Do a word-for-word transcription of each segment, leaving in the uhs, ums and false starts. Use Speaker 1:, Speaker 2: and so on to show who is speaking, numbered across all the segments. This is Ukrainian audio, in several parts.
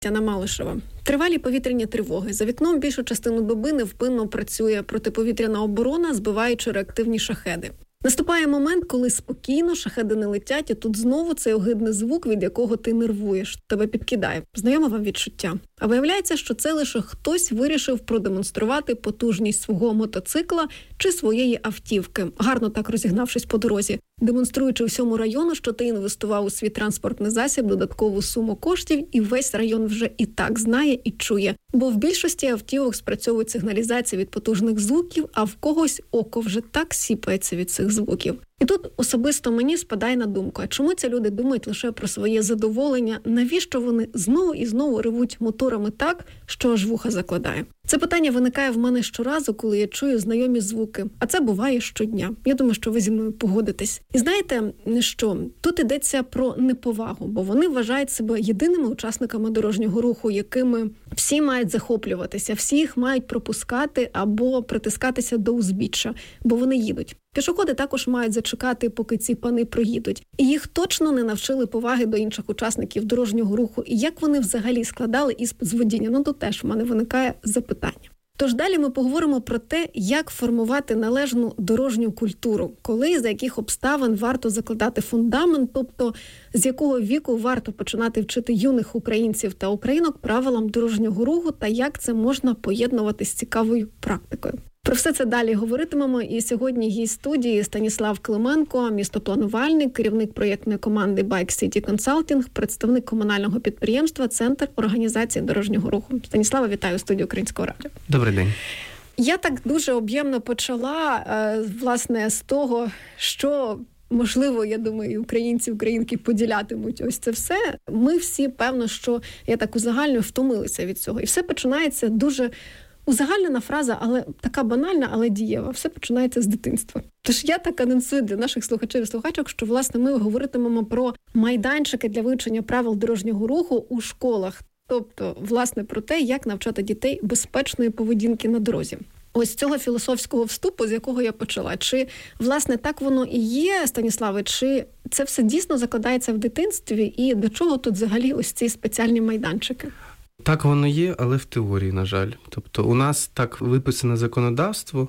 Speaker 1: Тетяна Малишева. Тривалі повітряні тривоги. За вікном більшу частину доби невпинно працює протиповітряна оборона, збиваючи реактивні шахеди. Наступає момент, коли спокійно шахеди не летять, і тут знову цей огидний звук, від якого ти нервуєш, тебе підкидає. Знайоме вам відчуття. А виявляється, що це лише хтось вирішив продемонструвати потужність свого мотоцикла чи своєї автівки, гарно так розігнавшись по дорозі, демонструючи всьому району, що ти інвестував у свій транспортний засіб додаткову суму коштів, і весь район вже і так знає і чує. Бо в більшості автівок спрацьовують сигналізації від потужних звуків, а в когось око вже так сіпається від цих звуків. І тут особисто мені спадає на думку, а чому ці люди думають лише про своє задоволення? Навіщо вони знову і знову ревуть моторами так, що аж вуха закладає? Це питання виникає в мене щоразу, коли я чую знайомі звуки. А це буває щодня. Я думаю, що ви зі мною погодитесь. І знаєте, що? Тут йдеться про неповагу, бо вони вважають себе єдиними учасниками дорожнього руху, якими всі мають захоплюватися, всі їх мають пропускати або притискатися до узбіччя, бо вони їдуть. Пішоходи також мають зачекати, поки ці пани проїдуть. І їх точно не навчили поваги до інших учасників дорожнього руху. І як вони взагалі складали іспит з водіння? Ну, то теж в мене виникає запитання. Тож далі ми поговоримо про те, як формувати належну дорожню культуру, коли і за яких обставин варто закладати фундамент, тобто з якого віку варто починати вчити юних українців та українок правилам дорожнього руху та як це можна поєднувати з цікавою практикою. Про все це далі говоритимемо. І сьогодні гість студії Станіслав Клименко, містопланувальник, керівник проєктної команди Bike City Consulting, представник комунального підприємства «Центр організації дорожнього руху». Станіслава, вітаю у студії Українського радіо.
Speaker 2: Добрий день.
Speaker 1: Я так дуже об'ємно почала, власне, з того, що... Можливо, я думаю, українці, українки поділятимуть ось це все. Ми всі, певно, що, я так узагальнюю, втомилися від цього. І все починається дуже узагальнена фраза, але така банальна, але дієва. Все починається з дитинства. Тож я так анонсую для наших слухачів і слухачок, що, власне, ми говоритимемо про майданчики для вивчення правил дорожнього руху у школах. Тобто, власне, про те, як навчати дітей безпечної поведінки на дорозі. Ось з цього філософського вступу, з якого я почала. Чи, власне, так воно і є, Станіславе, чи це все дійсно закладається в дитинстві? І до чого тут взагалі ось ці спеціальні майданчики?
Speaker 2: Так воно є, але в теорії, на жаль. Тобто у нас так виписане законодавство,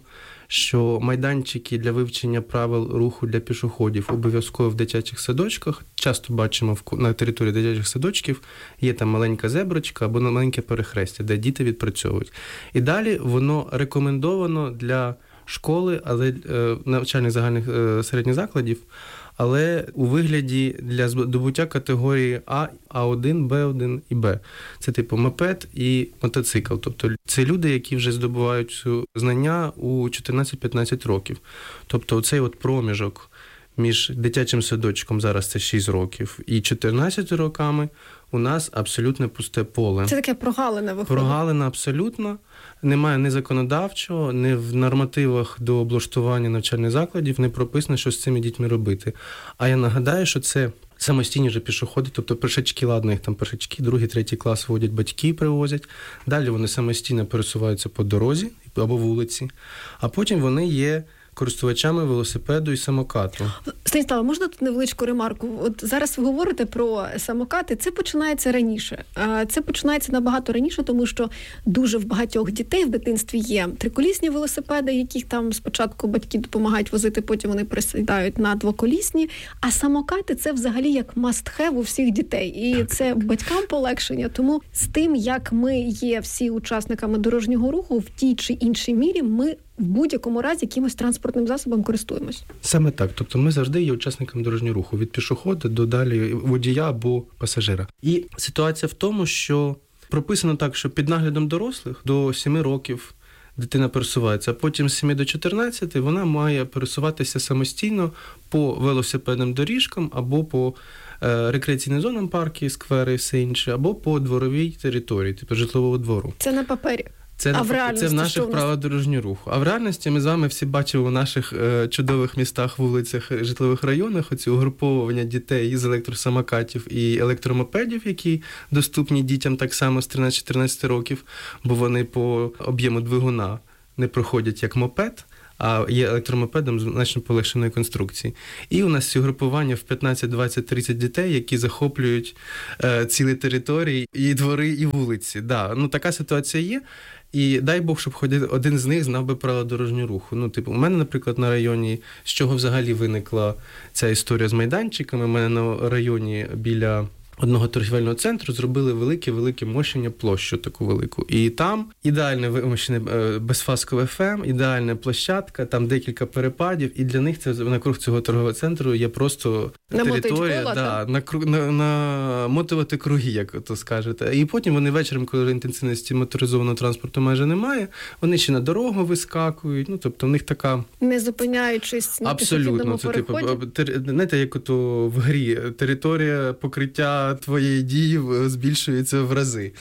Speaker 2: що майданчики для вивчення правил руху для пішоходів обов'язково в дитячих садочках. Часто бачимо на території дитячих садочків є там маленька зеброчка або маленьке перехрестя, де діти відпрацьовують. І далі воно рекомендовано для школи, але навчальних загальних середніх закладів, але у вигляді для здобуття категорії А, А1, Б один і Б. Це типу мопед і мотоцикл. Тобто це люди, які вже здобувають знання у чотирнадцять-п'ятнадцять років. Тобто цей от проміжок між дитячим садочком, зараз це шість років, і чотирнадцятьма роками у нас абсолютно пусте поле.
Speaker 1: Це таке прогалина виходить?
Speaker 2: Прогалина абсолютно. Немає ні законодавчого, ні в нормативах до облаштування навчальних закладів не прописано, що з цими дітьми робити. А я нагадаю, що це самостійні вже пішоходи, тобто першачки, ладно, їх там першачки, другий, третій клас водять батьки, привозять. Далі вони самостійно пересуваються по дорозі або вулиці, а потім вони є користувачами велосипеду і самокату.
Speaker 1: Станіслава, можна тут невеличку ремарку? От зараз ви говорите про самокати, це починається раніше. Це починається набагато раніше, тому що дуже в багатьох дітей в дитинстві є триколісні велосипеди, яких там спочатку батьки допомагають возити, потім вони пересідають на двоколісні, а самокати – це взагалі як must-have у всіх дітей. І так, це так. Батькам полегшення. Тому з тим, як ми є всі учасниками дорожнього руху, в тій чи іншій мірі ми в будь-якому разі якимось транспортним засобом користуємось.
Speaker 2: Саме так. Тобто ми завжди є учасниками дорожнього руху. Від пішохода до далі водія або пасажира. І ситуація в тому, що прописано так, що під наглядом дорослих до семи років дитина пересувається, а потім з семи до чотирнадцяти вона має пересуватися самостійно по велосипедним доріжкам або по е, рекреаційним зонам, парки, сквери і все інше, або по дворовій території, типу житлового двору.
Speaker 1: Це на папері.
Speaker 2: Це,
Speaker 1: а в реальності,
Speaker 2: це в наших правилах дорожнього руху. А в реальності ми з вами всі бачили у наших е, чудових містах, вулицях, житлових районах оці угруповування дітей із електросамокатів і електромопедів, які доступні дітям так само з тринадцяти-чотирнадцяти років, бо вони по об'єму двигуна не проходять як мопед, а є електромопедом значно полегшеної конструкції. І у нас угрупування в п'ятнадцять, двадцять, тридцять дітей, які захоплюють е, цілі території, і двори, і вулиці. Да, ну, така ситуація є. І дай Бог, щоб хоч один з них знав би правила дорожнього руху. Ну, типу, у мене, наприклад, на районі, з чого взагалі виникла ця історія з майданчиками, у мене на районі біля одного торгівельного центру зробили велике-велике мощення, площу таку велику. І там ідеальне вимощене безфаскове еф ем, ідеальна площадка, там декілька перепадів, і для них це навкруг цього торгового центру є просто
Speaker 1: намотить
Speaker 2: територія,
Speaker 1: кола,
Speaker 2: да, на, на, намотувати круги, як то скажете. І потім вони вечором, коли інтенсивності моторизованого транспорту майже немає, вони ще на дорогу вискакують, ну, тобто в них така...
Speaker 1: Не зупиняючись на пішохідному переході.
Speaker 2: Абсолютно, це типу, знаєте, як ото в грі, територія покриття твоєї дії збільшується в рази.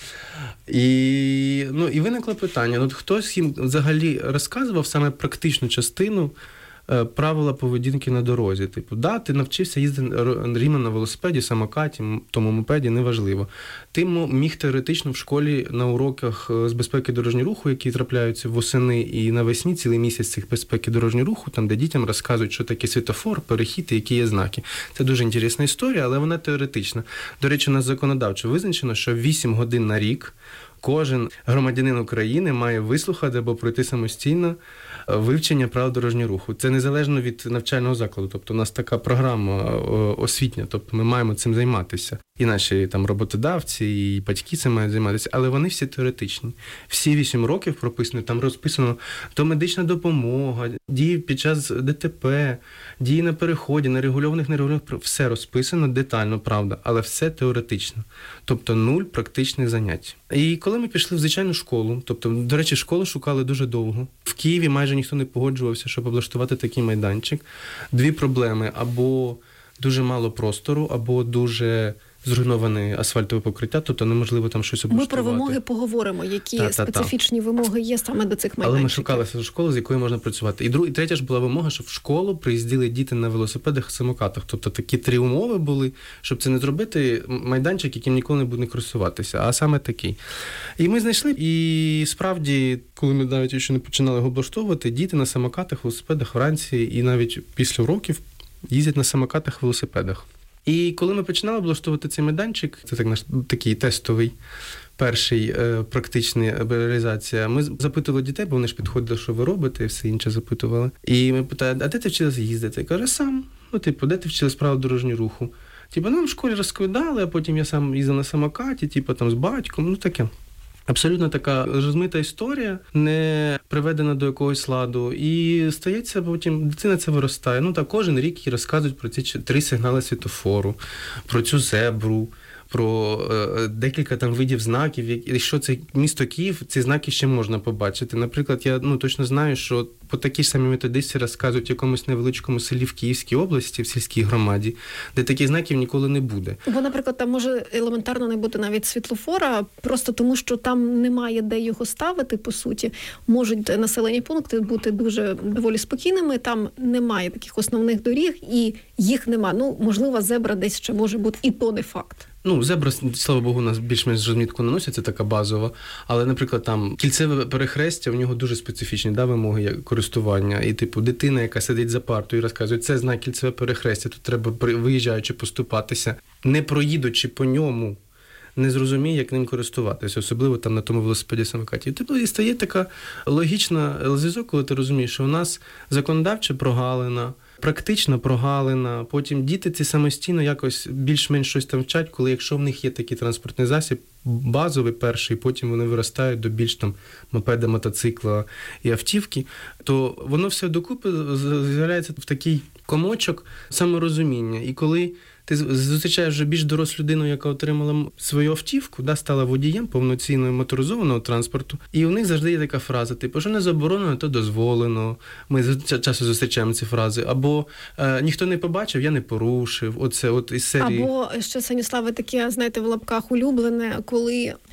Speaker 2: І, ну, і виникло питання, ну, хтось їм взагалі розказував саме практичну частину е, правила поведінки на дорозі. Типу, да, ти навчився їздити рівно на велосипеді, самокаті, тому мопеді, неважливо. Ти міг теоретично в школі на уроках з безпеки дорожнього руху, які трапляються восени і навесні, цілий місяць цих безпеки дорожнього руху, там, де дітям розказують, що таке світофор, перехід і які є знаки. Це дуже інтересна історія, але вона теоретична. До речі, у нас законодавчо визначено, що вісім годин на рік кожен громадянин України має вислухати або пройти самостійно вивчення правил дорожнього руху. Це незалежно від навчального закладу. Тобто у нас така програма освітня, тобто ми маємо цим займатися. І наші там роботодавці, і батьки цим мають займатися, але вони всі теоретичні. Всі вісім років прописано, там розписано то медична допомога, дії під час де те пе, дії на переході, на регульованих, нерегульованих, все розписано детально, правда, але все теоретично. Тобто нуль практичних занять. І коли ми пішли в звичайну школу, тобто, до речі, школу шукали дуже довго. В Києві майже ніхто не погоджувався, щоб облаштувати такий майданчик. Дві проблеми: або дуже мало простору, або дуже зруйноване асфальтове покриття, тобто неможливо там щось облаштувати.
Speaker 1: Ми про вимоги поговоримо, які
Speaker 2: та, та,
Speaker 1: специфічні та. вимоги є саме до цих майданчиків.
Speaker 2: Але ми шукали школу, з якою можна працювати. І друг, і третя ж була вимога, щоб в школу приїздили діти на велосипедах, самокатах. Тобто такі три умови були, щоб це не зробити майданчик, яким ніколи не буде користуватися, а саме такий. І ми знайшли, і справді, коли ми навіть ще не починали його облаштовувати, діти на самокатах, велосипедах вранці і навіть після уроків їздять на самокатах, велосипедах. І коли ми починали облаштовувати цей майданчик, це так наш такий тестовий, перший е, практичний реалізація, ми запитували дітей, бо вони ж підходили, що ви робите, і все інше запитували. І ми питаємо, а де ти вчилася їздити? Каже, сам. Ну, типу, де ти вчилась правил дорожнього руху? Типу, нам в школі розповідали, а потім я сам їздив на самокаті, типу, там з батьком, ну таке. Абсолютно така розмита історія, не приведена до якогось ладу. І стається потім, дитина це виростає. Ну так, кожен рік їй розказують про ці три сигнали світофору, про цю зебру, про е, декілька там видів знаків. І що це місто Київ, ці знаки ще можна побачити. Наприклад, я ну, точно знаю, що по такій самій методичці розказують в якомусь невеличкому селі в Київській області, в сільській громаді, де таких знаків ніколи не буде.
Speaker 1: Бо, наприклад, там може елементарно не бути навіть світлофора, просто тому, що там немає де його ставити, по суті. Можуть населені пункти бути дуже доволі спокійними, там немає таких основних доріг і їх нема. Ну, можливо, зебра десь ще може бути, і то не факт.
Speaker 2: Ну, зебра, слава Богу, у нас більш-менш розмітку наносять, це така базова. Але, наприклад, там кільцеве перехрестя, у нього дуже специфічні да, вимоги користування. І, типу, дитина, яка сидить за партою і розказує, це знак кільцеве перехрестя, тут треба, виїжджаючи, поступатися, не проїдучи по ньому, не зрозуміє, як ним користуватися, особливо там на тому велосипеді самокаті. І типу, і стає така логічна зв'язок, коли ти розумієш, що у нас законодавча прогалина, практично прогалина, потім діти ці самостійно якось більш-менш щось там вчать, коли якщо в них є такий транспортний засіб, базовий перший, потім вони виростають до більш там мопеда, мотоцикла і автівки, то воно все докупи з'являється в такий комочок саморозуміння. І коли ти зустрічаєш вже більш дорослу людину, яка отримала свою автівку, да, стала водієм повноцінного моторизованого транспорту, і у них завжди є така фраза, типу, що не заборонено, то дозволено. Ми часто зустрічаємо ці фрази. Або е, ніхто не побачив, я не порушив. Оце от із серії.
Speaker 1: Або ще, Станіславе, таке, знаєте, в лапках улюблене, коли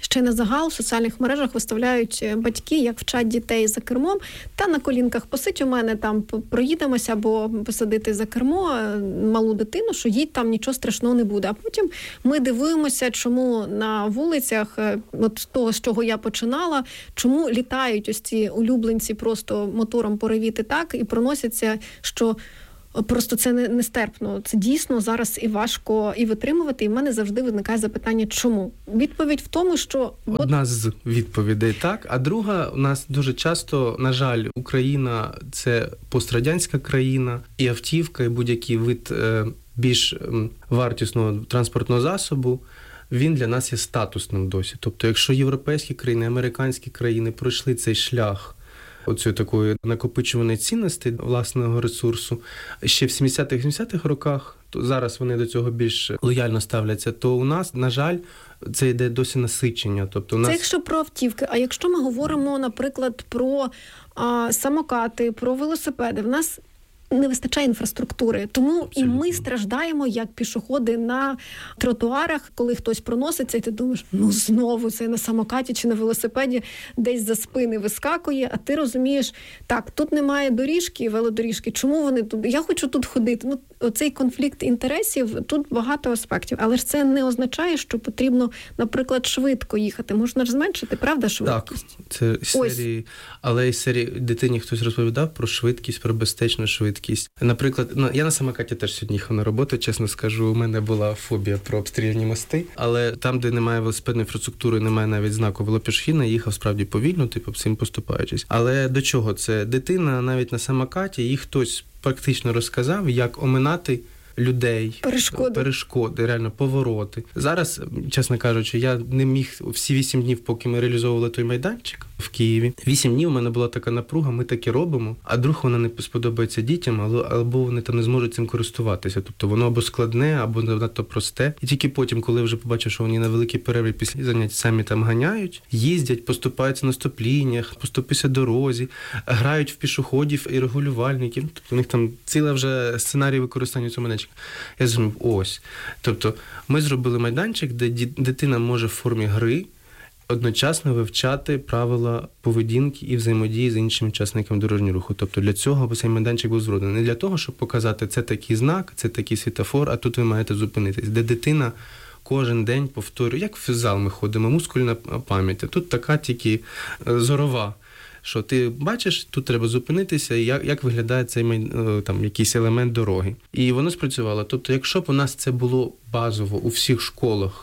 Speaker 1: ще на загал в соціальних мережах виставляють батьки, як вчать дітей за кермом, та на колінках посидь у мене, там проїдемося, або посадити за кермо малу дитину, що їй там нічого страшного не буде. А потім ми дивуємося, чому на вулицях, от з того, з чого я починала, чому літають ось ці улюбленці просто мотором поревіти так і проносяться, що просто це нестерпно. Це дійсно зараз і важко і витримувати, і в мене завжди виникає запитання, чому? Відповідь в тому, що...
Speaker 2: Одна з відповідей так, а друга, у нас дуже часто, на жаль, Україна – це пострадянська країна, і автівка, і будь-який вид більш вартісного транспортного засобу, він для нас є статусним досі. Тобто, якщо європейські країни, американські країни пройшли цей шлях оцієї такої накопичуваної цінності власного ресурсу ще в сімдесятих-вісімдесятих роках, то зараз вони до цього більш лояльно ставляться, то у нас, на жаль, це йде досі насичення. Тобто у нас...
Speaker 1: Це якщо про автівки. А якщо ми говоримо, наприклад, про а, самокати, про велосипеди, в нас не вистачає інфраструктури. Тому абсолютно. І ми страждаємо, як пішоходи на тротуарах, коли хтось проноситься, і ти думаєш, ну знову це на самокаті чи на велосипеді десь за спини вискакує, а ти розумієш, так, тут немає доріжки, велодоріжки, чому вони тут? Я хочу тут ходити. Ну, оцей конфлікт інтересів, тут багато аспектів. Але ж це не означає, що потрібно, наприклад, швидко їхати. Можна ж зменшити, правда, швидкість?
Speaker 2: Так, це серії, але із серії дитині хтось розповідав про швидкість, про безпечну швидкість. Наприклад, ну, я на самокаті теж сьогодні їхав на роботу, чесно скажу, у мене була фобія про обстріляні мости, але там, де немає велосипедної інфраструктури, немає навіть знаку велопішохідна, їхав справді повільно, типу, всім поступаючись. Але до чого це? Дитина навіть на самокаті, їй хтось практично розказав, як оминати людей,
Speaker 1: перешкоди.
Speaker 2: перешкоди, реально повороти. Зараз, чесно кажучи, я не міг всі вісім днів, поки ми реалізовували той майданчик в Києві. Вісім днів у мене була така напруга, ми таке робимо, а друг вона не сподобається дітям, або вони там не зможуть цим користуватися. Тобто воно або складне, або надто просте. І тільки потім, коли вже побачив, що вони на великій перерві після занять самі там ганяють, їздять, поступаються на стоп-лініях, поступися дорозі, грають в пішоходів і регулювальників. Тобто у них там ціла вже сценарій використання цього майданчика. Я зрозумів, ось. Тобто ми зробили майданчик, де дитина може в формі гри одночасно вивчати правила поведінки і взаємодії з іншими учасниками дорожнього руху. Тобто для цього цей майданчик був зроблений. Не для того, щоб показати, це такий знак, це такий світофор, а тут ви маєте зупинитись. Де дитина кожен день повторює, як в зал ми ходимо, мускульна пам'ять. Тут така тільки зорова. Що ти бачиш, тут треба зупинитися, як, як виглядає цей там, якийсь елемент дороги. І воно спрацювало. Тобто, якщо б у нас це було базово у всіх школах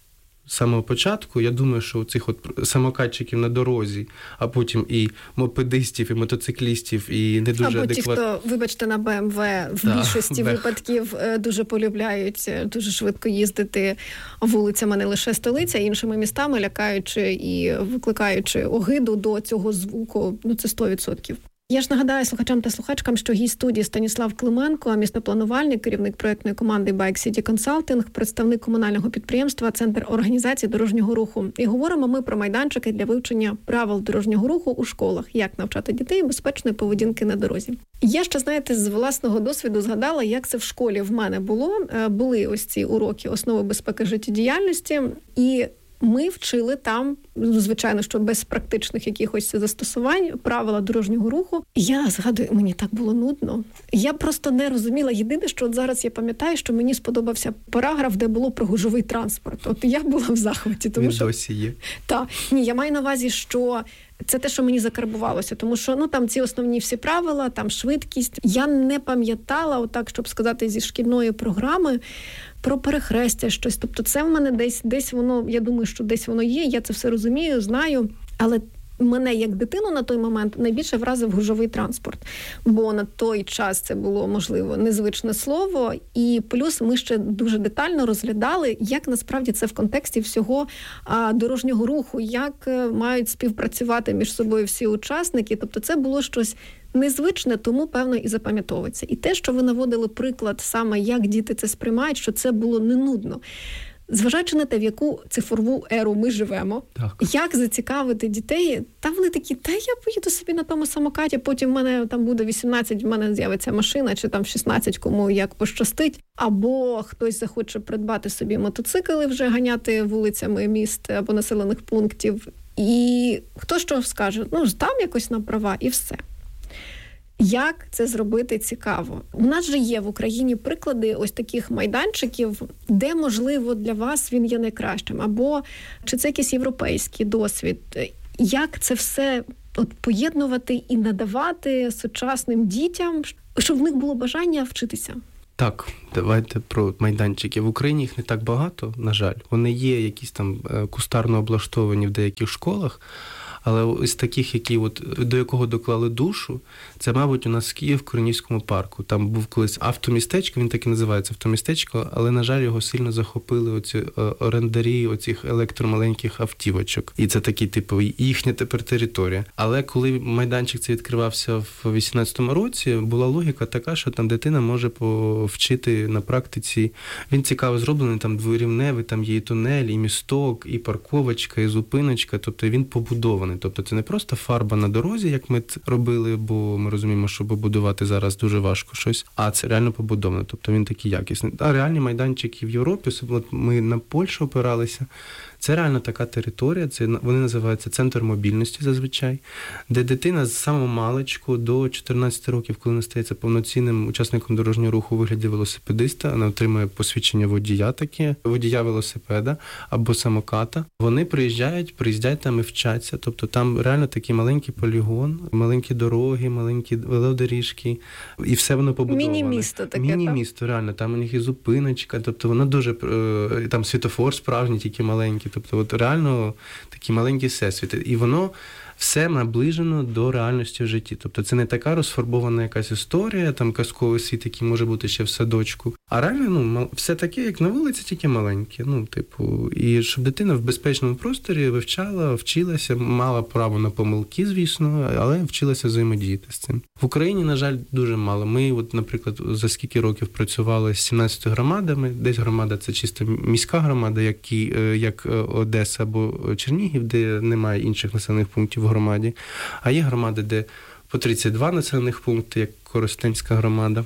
Speaker 2: з самого початку, я думаю, що цих от самокатчиків на дорозі, а потім і мопедистів, і мотоциклістів, і не дуже адекватних...
Speaker 1: Або ті, хто, вибачте, на Бе Ем Ве в да, більшості бех. випадків дуже полюбляють дуже швидко їздити вулицями не лише столиця, а іншими містами, лякаючи і викликаючи огиду до цього звуку. Ну, це сто відсотків. Я ж нагадаю слухачам та слухачкам, що гість студії Станіслав Клименко, містопланувальник, керівник проєктної команди Bike City Consulting, представник комунального підприємства «Центр організації дорожнього руху». І говоримо ми про майданчики для вивчення правил дорожнього руху у школах, як навчати дітей безпечної поведінки на дорозі. Я ще, знаєте, з власного досвіду згадала, як це в школі в мене було. Були ось ці уроки основи безпеки життєдіяльності, і ми вчили там, звичайно, що без практичних якихось застосувань, правила дорожнього руху. Я згадую, мені так було нудно. Я просто не розуміла. Єдине, що от зараз я пам'ятаю, що мені сподобався параграф, де було про гужовий транспорт. От я була в захваті. Тому
Speaker 2: Він
Speaker 1: що...
Speaker 2: досі є.
Speaker 1: Так. Ні, я маю на увазі, що це те, що мені закарбувалося, тому що ну там ці основні всі правила, там швидкість. Я не пам'ятала, отак, щоб сказати, зі шкільної програми про перехрестя щось. Тобто це в мене десь, десь воно, я думаю, що десь воно є, я це все розумію, знаю, але мене як дитину на той момент найбільше вразив гужовий транспорт, бо на той час це було, можливо, незвичне слово, і плюс ми ще дуже детально розглядали, як насправді це в контексті всього а, дорожнього руху, як мають співпрацювати між собою всі учасники, тобто це було щось незвичне, тому, певно, і запам'ятовується. І те, що ви наводили приклад саме, як діти це сприймають, що це було не нудно. Зважаючи на те, в яку цифрову еру ми живемо,
Speaker 2: так.
Speaker 1: Як зацікавити дітей? Та вони такі, та я поїду собі на тому самокаті, потім в мене там буде вісімнадцять, в мене з'явиться машина, чи там шістнадцять, кому як пощастить. Або хтось захоче придбати собі мотоцикл і вже ганяти вулицями міст або населених пунктів. І хто що скаже, ну там якось на права і все. Як це зробити цікаво? У нас же є в Україні приклади ось таких майданчиків, де, можливо, для вас він є найкращим. Або чи це якийсь європейський досвід? Як це все от поєднувати і надавати сучасним дітям, щоб в них було бажання вчитися?
Speaker 2: Так, давайте про майданчики. В Україні їх не так багато, на жаль. Вони є якісь там кустарно облаштовані в деяких школах, але ось таких, які от, до якого доклали душу, це, мабуть, у нас в Києві в Куренівському парку. Там був колись автомістечко, він так і називається автомістечко, але, на жаль, його сильно захопили оці орендарі оцих електромаленьких автівочок. І це такий, типу, їхня тепер територія. Але коли майданчик цей відкривався в вісімнадцятому році, була логіка така, що там дитина може повчити на практиці. Він цікаво зроблений, там дворівневий, там є і тунель, і місток, і парковочка, і зупиночка, тобто він побудований. Тобто це не просто фарба на дорозі, як ми це робили, бо ми розуміємо, що побудувати зараз дуже важко щось, а це реально побудовано, тобто він такий якісний. А реальні майданчики в Європі, особливо ми на Польщу опиралися, це реально така територія, це вони називаються центр мобільності зазвичай, де дитина з самого маличку до чотирнадцяти років, коли вона стається повноцінним учасником дорожнього руху у вигляді велосипедиста, вона отримує посвідчення водія таке, водія велосипеда або самоката. Вони приїжджають, приїздять там і вчаться, тобто там реально такий маленький полігон, маленькі дороги, маленькі велодоріжки, і все воно побудоване.
Speaker 1: Міні-місто таке,
Speaker 2: Міні-місто, реально, там у них і зупиночка, тобто воно дуже, там світофор справжній, тільки маленький. Тобто от реально такі маленькі всесвіти. І воно все наближено до реальності в житті. Тобто це не така розфарбована якась історія, там казковий світ, який може бути ще в садочку. А реально, ну, все таке, як на вулиці, тільки маленьке. Ну, типу, і щоб дитина в безпечному просторі вивчала, вчилася, мала право на помилки, звісно, але вчилася взаємодіяти з цим. В Україні, на жаль, дуже мало. Ми, от, наприклад, за скільки років працювали з сімнадцятьма громадами, десь громада – це чисто міська громада, як, як Одеса або Чернігів, де немає інших населених пунктів в громаді, а є громади, де по тридцять два населених пункти, як Коростенська громада.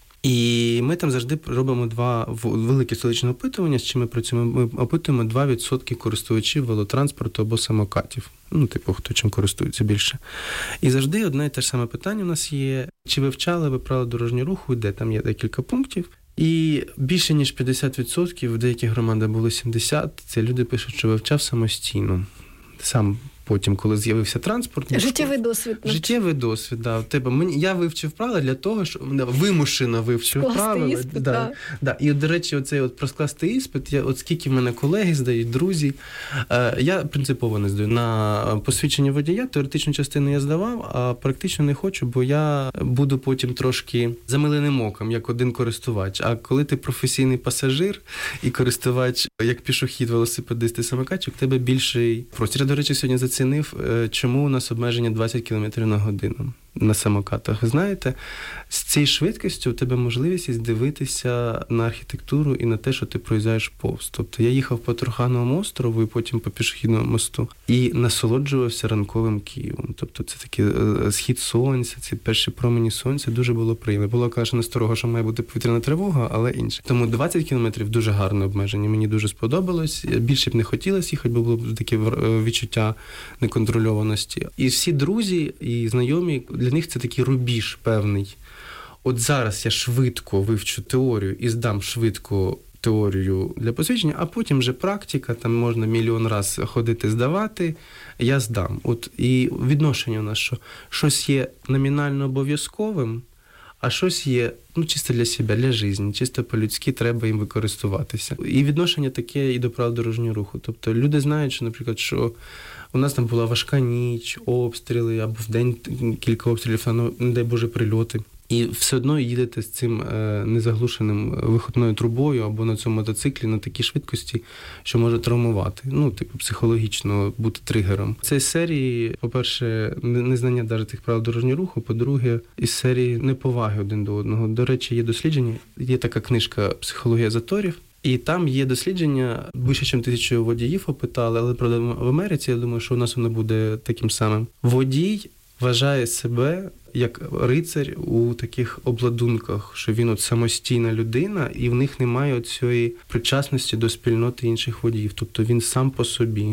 Speaker 2: І ми там завжди робимо два великі столичні опитування, з чим ми працюємо. Ми опитуємо два відсотки користувачів велотранспорту або самокатів. Ну, типу, хто чим користується більше. І завжди одне і те ж саме питання у нас є. Чи вивчали ви правила дорожнього руху, де там є декілька пунктів. І більше ніж п'ятдесят відсотків, в деяких громадах було сімдесят відсотків, це люди пишуть, що вивчав самостійно. Сам потім, коли з'явився транспорт...
Speaker 1: Життєвий досвід.
Speaker 2: Життєвий досвід, да. Тебе, мені, я вивчив правила для того, що вимушено вивчив
Speaker 1: скласти
Speaker 2: правила.
Speaker 1: Іспит,
Speaker 2: да,
Speaker 1: да.
Speaker 2: Да. І, до речі, оцей от про скласти іспит, я, от скільки в мене колеги здають, друзі, е, я принципово не здаю. На посвідчення водія теоретичну частину я здавав, а практично не хочу, бо я буду потім трошки замиленим оком, як один користувач. А коли ти професійний пасажир і користувач, як пішохід, велосипедист і самокатчик, в тебе більший простір. Я, до речі, сьогодні за оцінив, чому у нас обмеження двадцять кілометрів на годину на самокатах. Ви знаєте, з цією швидкістю у тебе можливість дивитися на архітектуру і на те, що ти проїжджаєш повз. Тобто я їхав по Трухановому острову і потім по пішохідному мосту і насолоджувався ранковим Києвом. Тобто це такий схід сонця, ці перші промені сонця, дуже було приємно. Було, конечно, насторога, що має бути повітряна тривога, але інше. Тому двадцять кілометрів дуже гарне обмеження. Мені дуже сподобалось. Більше б не хотілося їхати, бо було б таке відчуття неконтрольованості. І всі друзі і знайомі, для них це такий рубіж певний. От зараз я швидко вивчу теорію і здам швидко теорію для посвідчення, а потім вже практика, там можна мільйон раз ходити здавати, я здам. От і відношення у нас, що щось є номінально обов'язковим, а щось є, ну, чисто для себе, для життя, чисто по-людськи треба їм використовуватися. І відношення таке і до правил дорожнього руху. Тобто люди знають, що, наприклад, що у нас там була важка ніч, обстріли, або в день кілька обстрілів, ну, не дай Боже, прильоти. І все одно їдете з цим е, незаглушеним виходною трубою або на цьому мотоциклі на такій швидкості, що може травмувати. Ну, типу, психологічно бути тригером. Це з серії, по-перше, незнання навіть тих правил дорожнього руху, по-друге, із серії неповаги один до одного. До речі, є дослідження, є така книжка «Психологія заторів», І там є дослідження, більше, ніж тисячу водіїв опитали, але, правда, в Америці, я думаю, що у нас воно буде таким самим. Водій вважає себе як рицарь у таких обладунках, що він от самостійна людина, і в них немає цієї причасності до спільноти інших водіїв. Тобто він сам по собі.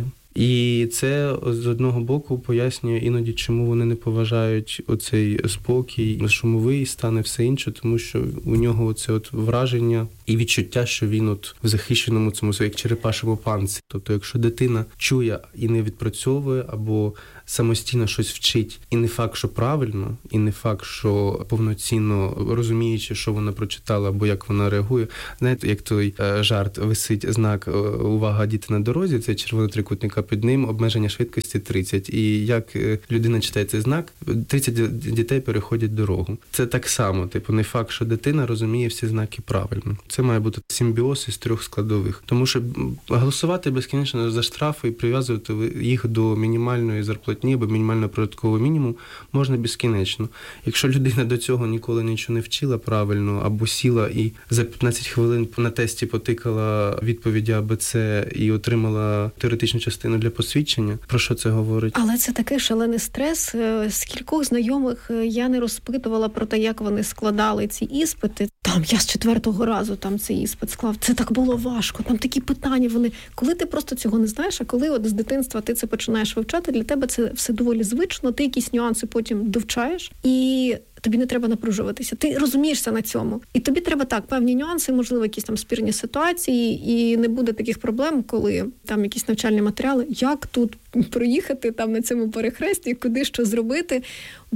Speaker 2: І це з одного боку пояснює іноді, чому вони не поважають оцей спокій, шумовий стан і все інше, тому що у нього оце от враження і відчуття, що він от в захищеному цьому своєму черепашому панці. Тобто, якщо дитина чує і не відпрацьовує, або самостійно щось вчить, і не факт, що правильно, і не факт, що повноцінно розуміючи, що вона прочитала, або як вона реагує. Знаєте, як той е, жарт, висить знак «Увага, діти на дорозі», це червоний трикутник, а під ним обмеження швидкості тридцять. І як е, людина читає цей знак, тридцять дітей переходять дорогу. Це так само, типу, не факт, що дитина розуміє всі знаки правильно. Це має бути симбіоз із трьох складових. Тому що голосувати безкінечно за штрафи і прив'язувати їх до мінімальної зарплатні або мінімального прожиткового мінімуму можна безкінечно. Якщо людина до цього ніколи нічого не вчила правильно, або сіла і за п'ятнадцять хвилин на тесті потикала відповіді А Б С і отримала теоретичну частину для посвідчення, про що це говорить?
Speaker 1: Але це такий шалений стрес. З кількох знайомих я не розпитувала про те, як вони складали ці іспити. Там я з четвертого разу там цей іспит склав. Це так було важко. Там такі питання вони. Коли ти просто цього не знаєш, а коли от з дитинства ти це починаєш вивчати, для тебе це все доволі звично. Ти якісь нюанси потім довчаєш і тобі не треба напружуватися. Ти розумієшся на цьому. І тобі треба так, певні нюанси, можливо, якісь там спірні ситуації, і не буде таких проблем, коли там якісь навчальні матеріали, як тут проїхати там на цьому перехресті, куди що зробити,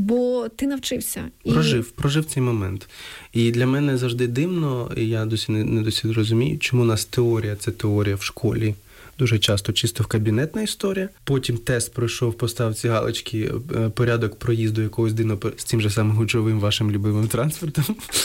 Speaker 1: бо ти навчився. І... Прожив,
Speaker 2: прожив цей момент. І для мене завжди дивно, і я досі не, не досі розумію, чому у нас теорія, це теорія в школі, дуже часто чисто в кабінетна історія. Потім тест пройшов, поставив ці галочки, порядок проїзду якогось дину з тим же самим гучовим вашим любимим транспортом.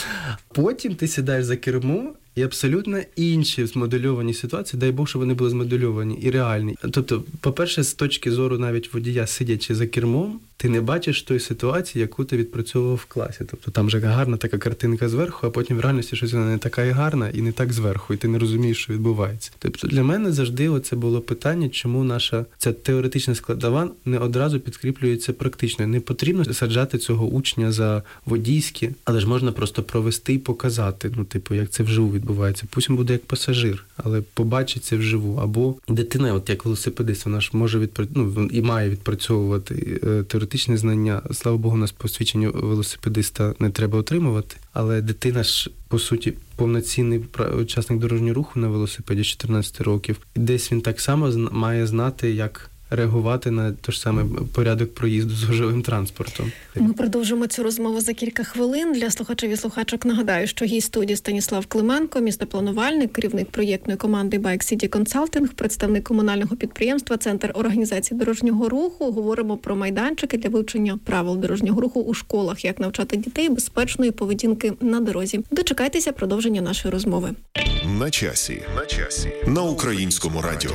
Speaker 2: Потім ти сідаєш за кермо, і абсолютно інші змодельовані ситуації, дай Бог, що вони були змодельовані і реальні. Тобто, по-перше, з точки зору навіть водія, сидячи за кермом, ти не бачиш тої ситуації, яку ти відпрацьовував в класі. Тобто там же гарна така картинка зверху, а потім в реальності щось вона не така і гарна, і не так зверху, і ти не розумієш, що відбувається. Тобто для мене завжди оце було питання, чому наша ця теоретична складова не одразу підкріплюється практично. Не потрібно саджати цього учня за водійське, але ж можна просто провести і показати, ну, типу, як це вживу відбувається. Пусть він буде як пасажир, але побачить це вживу. Або дитина, от як велосипедист, вона ж може відпра... ну, і має відпрацьовувати теоретичне знання. Слава Богу, у нас посвідчення велосипедиста не треба отримувати, але дитина ж, по суті, повноцінний учасник дорожнього руху на велосипеді чотирнадцять років. І десь він так само має знати, як реагувати на той ж самий порядок проїзду з гужовим транспортом.
Speaker 1: Ми продовжимо цю розмову за кілька хвилин. Для слухачів і слухачок нагадаю, що гість студії Станіслав Клименко, містопланувальник, керівник проєктної команди Bike City Consulting, представник комунального підприємства «Центр організації дорожнього руху». Говоримо про майданчики для вивчення правил дорожнього руху у школах, як навчати дітей безпечної поведінки на дорозі. Дочекайтеся продовження нашої розмови.
Speaker 3: На часі. На часі. На Українському радіо.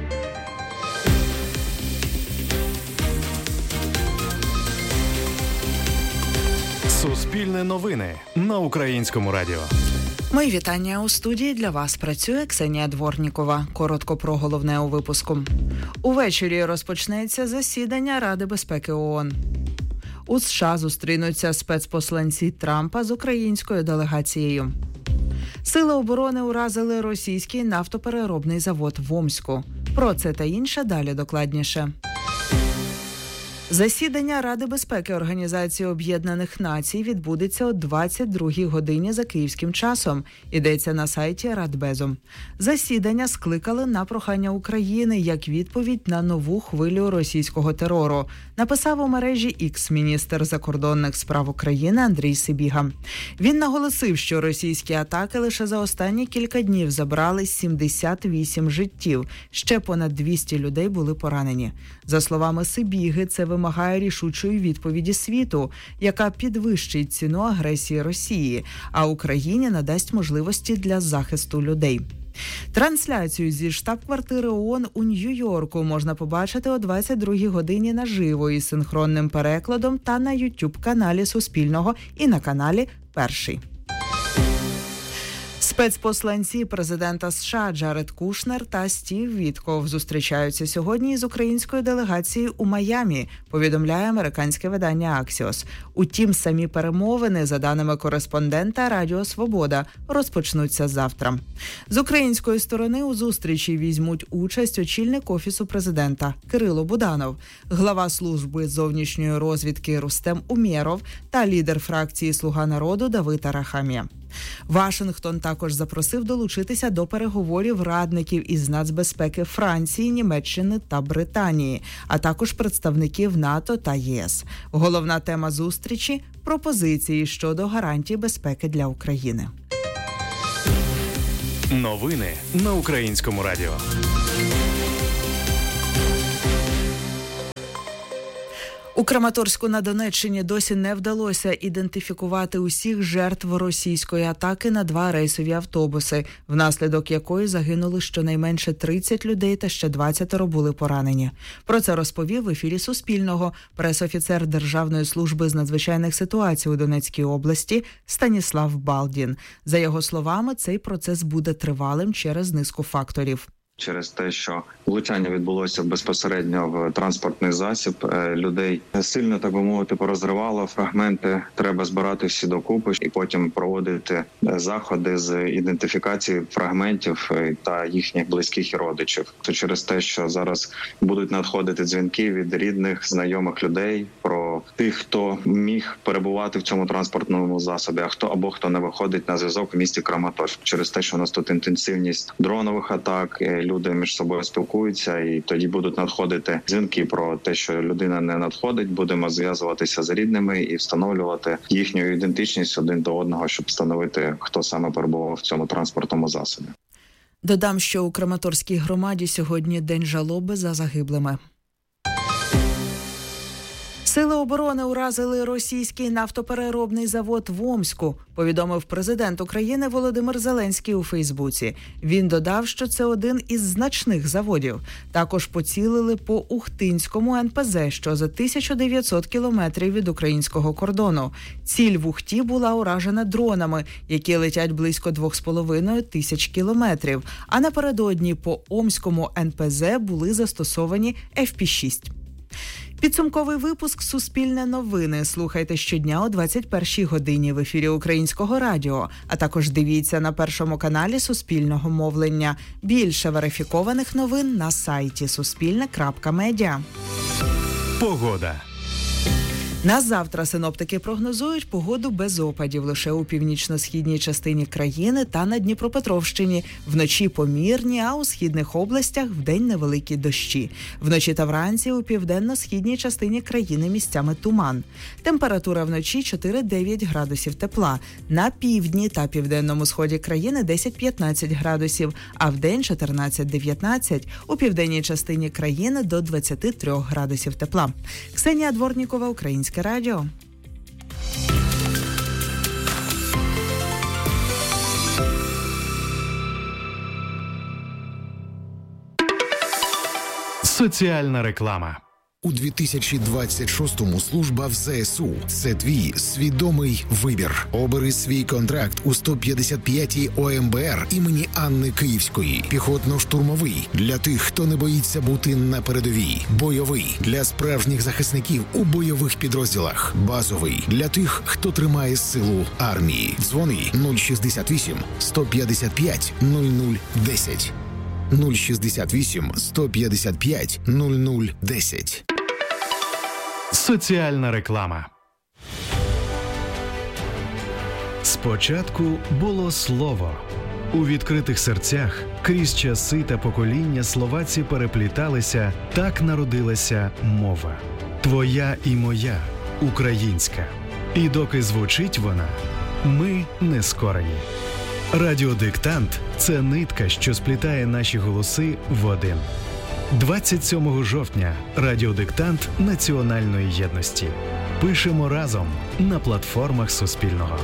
Speaker 4: Суспільне новини на Українському радіо.
Speaker 5: Мої вітання. У студії для вас працює Ксенія Дворнікова. Коротко про головне у випуску. Увечері розпочнеться засідання Ради безпеки ООН. У США зустрінуться спецпосланці Трампа з українською делегацією. Сили оборони уразили російський нафтопереробний завод в Омську. Про це та інше далі докладніше. Засідання Ради безпеки Організації Об'єднаних Націй відбудеться о двадцять другій годині за київським часом. Йдеться на сайті Радбезу. Засідання скликали на прохання України як відповідь на нову хвилю російського терору, написав у мережі X міністр закордонних справ України Андрій Сибіга. Він наголосив, що російські атаки лише за останні кілька днів забрали сімдесят вісім життів, ще понад двісті людей були поранені. За словами Сибіги, це вимагає рішучої відповіді світу, яка підвищить ціну агресії Росії, а Україні надасть можливості для захисту людей. Трансляцію зі штаб-квартири ООН у Нью-Йорку можна побачити о двадцять другій годині наживо із синхронним перекладом та на ютуб-каналі Суспільного і на каналі Перший. Спецпосланці президента США Джаред Кушнер та Стів Вітков зустрічаються сьогодні з українською делегацією у Майамі, повідомляє американське видання Axios. Утім, самі перемовини, за даними кореспондента Радіо Свобода, розпочнуться завтра. З української сторони у зустрічі візьмуть участь очільник Офісу президента Кирило Буданов, глава служби зовнішньої розвідки Рустем Умєров та лідер фракції «Слуга народу» Давид Арахамія. Вашингтон також запросив долучитися до переговорів радників із нацбезпеки Франції, Німеччини та Британії, а також представників НАТО та ЄС. Головна тема зустрічі – пропозиції щодо гарантій безпеки для України.
Speaker 4: Новини на Українському радіо.
Speaker 5: У Краматорську на Донеччині досі не вдалося ідентифікувати усіх жертв російської атаки на два рейсові автобуси, внаслідок якої загинули щонайменше тридцять людей та ще двадцять були поранені. Про це розповів в ефірі Суспільного пресофіцер Державної служби з надзвичайних ситуацій у Донецькій області Станіслав Балдін. За його словами, цей процес буде тривалим через низку факторів.
Speaker 6: Через те, що влучання відбулося безпосередньо в транспортний засіб, людей сильно, так би мовити, порозривало, фрагменти треба збирати всі докупи і потім проводити заходи з ідентифікації фрагментів та їхніх близьких і родичів. Це через те, що зараз будуть надходити дзвінки від рідних, знайомих людей про тих, хто міг перебувати в цьому транспортному засобі, а хто або хто не виходить на зв'язок в місті Краматорськ. Через те, що у нас тут інтенсивність дронових атак, люди між собою спілкуються, і тоді будуть надходити дзвінки про те, що людина не надходить. Будемо зв'язуватися з рідними і встановлювати їхню ідентичність один до одного, щоб встановити, хто саме перебував в цьому транспортному засобі.
Speaker 5: Додам, що у Краматорській громаді сьогодні день жалоби за загиблими. Сили оборони уразили російський нафтопереробний завод в Омську, повідомив президент України Володимир Зеленський у Фейсбуці. Він додав, що це один із значних заводів. Також поцілили по Ухтинському ен пе зе, що за тисячу дев'ятсот кілометрів від українського кордону. Ціль в Ухті була уражена дронами, які летять близько двох з половиною тисяч кілометрів. А напередодні по Омському ен пе зе були застосовані еф пі шість. Підсумковий випуск «Суспільне новини» слухайте щодня о двадцять першій годині в ефірі Українського радіо, а також дивіться на Першому каналі Суспільного мовлення. Більше верифікованих новин на сайті суспільне крапка медіа.
Speaker 4: Погода.
Speaker 5: На завтра синоптики прогнозують погоду без опадів лише у північно-східній частині країни та на Дніпропетровщині. Вночі помірні, а у східних областях вдень невеликі дощі. Вночі та вранці у південно-східній частині країни місцями туман. Температура вночі чотири-дев'ять градусів тепла. На півдні та південному сході країни десять-п'ятнадцять градусів, а вдень чотирнадцять-дев'ятнадцять. У південній частині країни до двадцять три градусів тепла. Ксенія Дворнікова, Українське радіо.
Speaker 4: Соціальна реклама.
Speaker 3: У дві тисячі двадцять шостому служба в зе ес у – це твій свідомий вибір. Обери свій контракт у сто п'ятдесят п'ятій о ем бе ер імені Анни Київської. Піхотно-штурмовий – для тих, хто не боїться бути на передовій. Бойовий – для справжніх захисників у бойових підрозділах. Базовий – для тих, хто тримає силу армії. Дзвони нуль шістдесят вісім сто п'ятдесят п'ять нуль нуль десять. нуль шістдесят вісім сто п'ятдесят п'ять нуль нуль десять.
Speaker 4: Соціальна реклама. Спочатку було слово. У відкритих серцях крізь часи та покоління словаці перепліталися, так народилася мова. Твоя і моя, українська. І доки звучить вона, ми не скорені. Радіодиктант – це нитка, що сплітає наші голоси в один. двадцять сьомого жовтня Радіодиктант національної єдності. Пишемо разом на платформах Суспільного.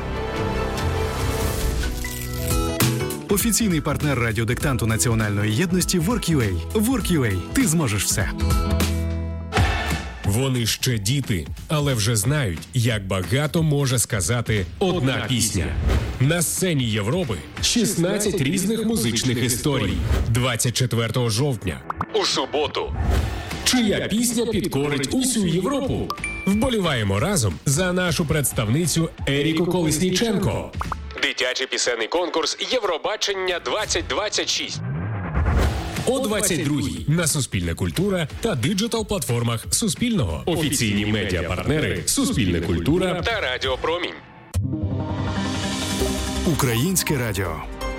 Speaker 4: Офіційний партнер Радіодиктанту національної єдності WorkUA. WorkUA. Ти зможеш все.
Speaker 3: В
Speaker 7: Вони ще діти, але вже знають, як багато може сказати одна пісня. На сцені Європи шістнадцять різних музичних історій. двадцять четвертого жовтня, у суботу. Чия пісня підкорить усю Європу? Вболіваємо разом за нашу представницю Еріку Колесніченко. Дитячий пісенний конкурс Євробачення двадцять двадцять шість. О двадцять другій на Суспільне культура та диджитал-платформах Суспільного. Офіційні медіапартнери Суспільне культура та Радіо Промінь.
Speaker 4: Українське радіо.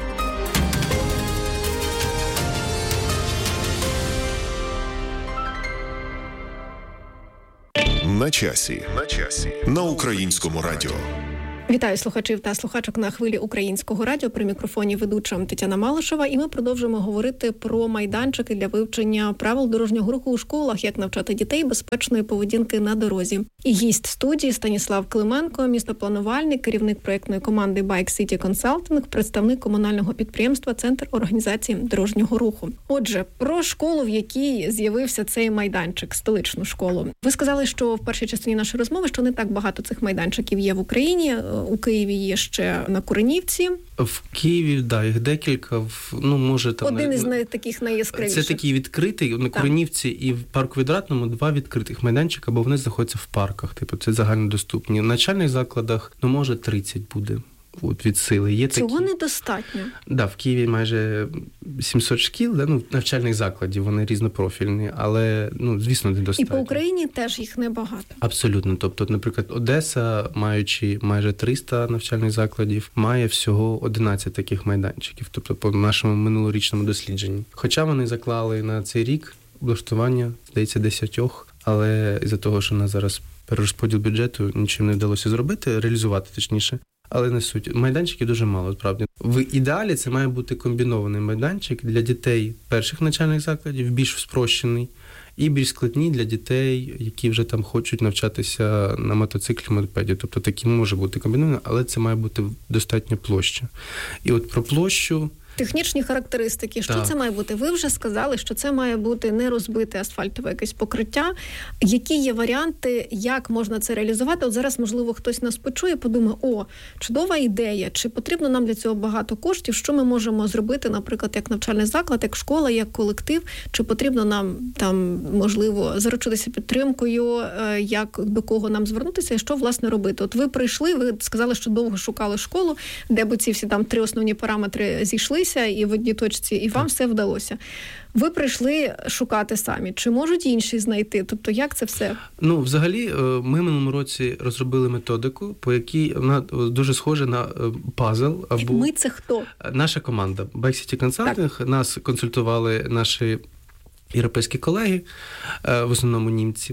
Speaker 8: На часі. На часі. На Українському радіо.
Speaker 1: Вітаю слухачів та слухачок на хвилі Українського радіо. При мікрофоні ведуча Тетяна Малишева. І ми продовжуємо говорити про майданчики для вивчення правил дорожнього руху у школах, як навчати дітей безпечної поведінки на дорозі. І гість студії Станіслав Клименко, містопланувальник, керівник проєктної команди Bike City Consulting, представник комунального підприємства «Центр організації дорожнього руху». Отже, про школу, в якій з'явився цей майданчик, столичну школу. Ви сказали, що в першій частині нашої розмови, що не так багато цих майданчиків є в Україні. У Києві є ще на Куренівці.
Speaker 2: В Києві, да, їх декілька. В, ну, може, там,
Speaker 1: Один із най- таких найяскравіших.
Speaker 2: Це такий відкритий. На Куренівці і в парку Відрадному два відкритих майданчика, бо вони знаходяться в парках. Типу, це загальнодоступні. В навчальних закладах, ну, може, тридцять буде. От від сили. Є
Speaker 1: Цього
Speaker 2: такі...
Speaker 1: недостатньо.
Speaker 2: Да, в Києві майже сімсот шкіл, да, ну, навчальних закладів, вони різнопрофільні, але, ну, звісно, недостатньо.
Speaker 1: І по Україні теж їх небагато.
Speaker 2: Абсолютно. Тобто, наприклад, Одеса, маючи майже триста навчальних закладів, має всього одинадцять таких майданчиків, тобто по нашому минулорічному дослідженні. Хоча вони заклали на цей рік облаштування, здається, десятьох, але із-за того, що у нас зараз перерозподіл бюджету, нічим не вдалося зробити, реалізувати точніше. Але не суть. Майданчиків дуже мало, справді. В ідеалі це має бути комбінований майданчик для дітей перших навчальних закладів, більш спрощений, і більш складні для дітей, які вже там хочуть навчатися на мотоциклі, мотопеді. Тобто такі може бути комбінований, але це має бути достатньо площа. І от про площу...
Speaker 1: Технічні характеристики, що
Speaker 2: так.
Speaker 1: Це має бути? Ви вже сказали, що це має бути не розбите асфальтове якесь покриття. Які є варіанти, як можна це реалізувати? От зараз, можливо, хтось нас почує, подумає, о, чудова ідея, чи потрібно нам для цього багато коштів, що ми можемо зробити, наприклад, як навчальний заклад, як школа, як колектив, чи потрібно нам, там, можливо, заручитися підтримкою, як до кого нам звернутися і що, власне, робити? От ви прийшли, ви сказали, що довго шукали школу, де б ці всі там три основні параметри зійшли, і в одній точці, і вам все вдалося. Ви прийшли шукати самі. Чи можуть інші знайти? Тобто, як це все?
Speaker 2: Ну, взагалі, ми минулому році розробили методику, по якій вона дуже схожа на пазл. Або...
Speaker 1: Ми – це хто?
Speaker 2: Наша команда. Bike City Consulting. Так. Нас консультували наші європейські колеги, в основному німці.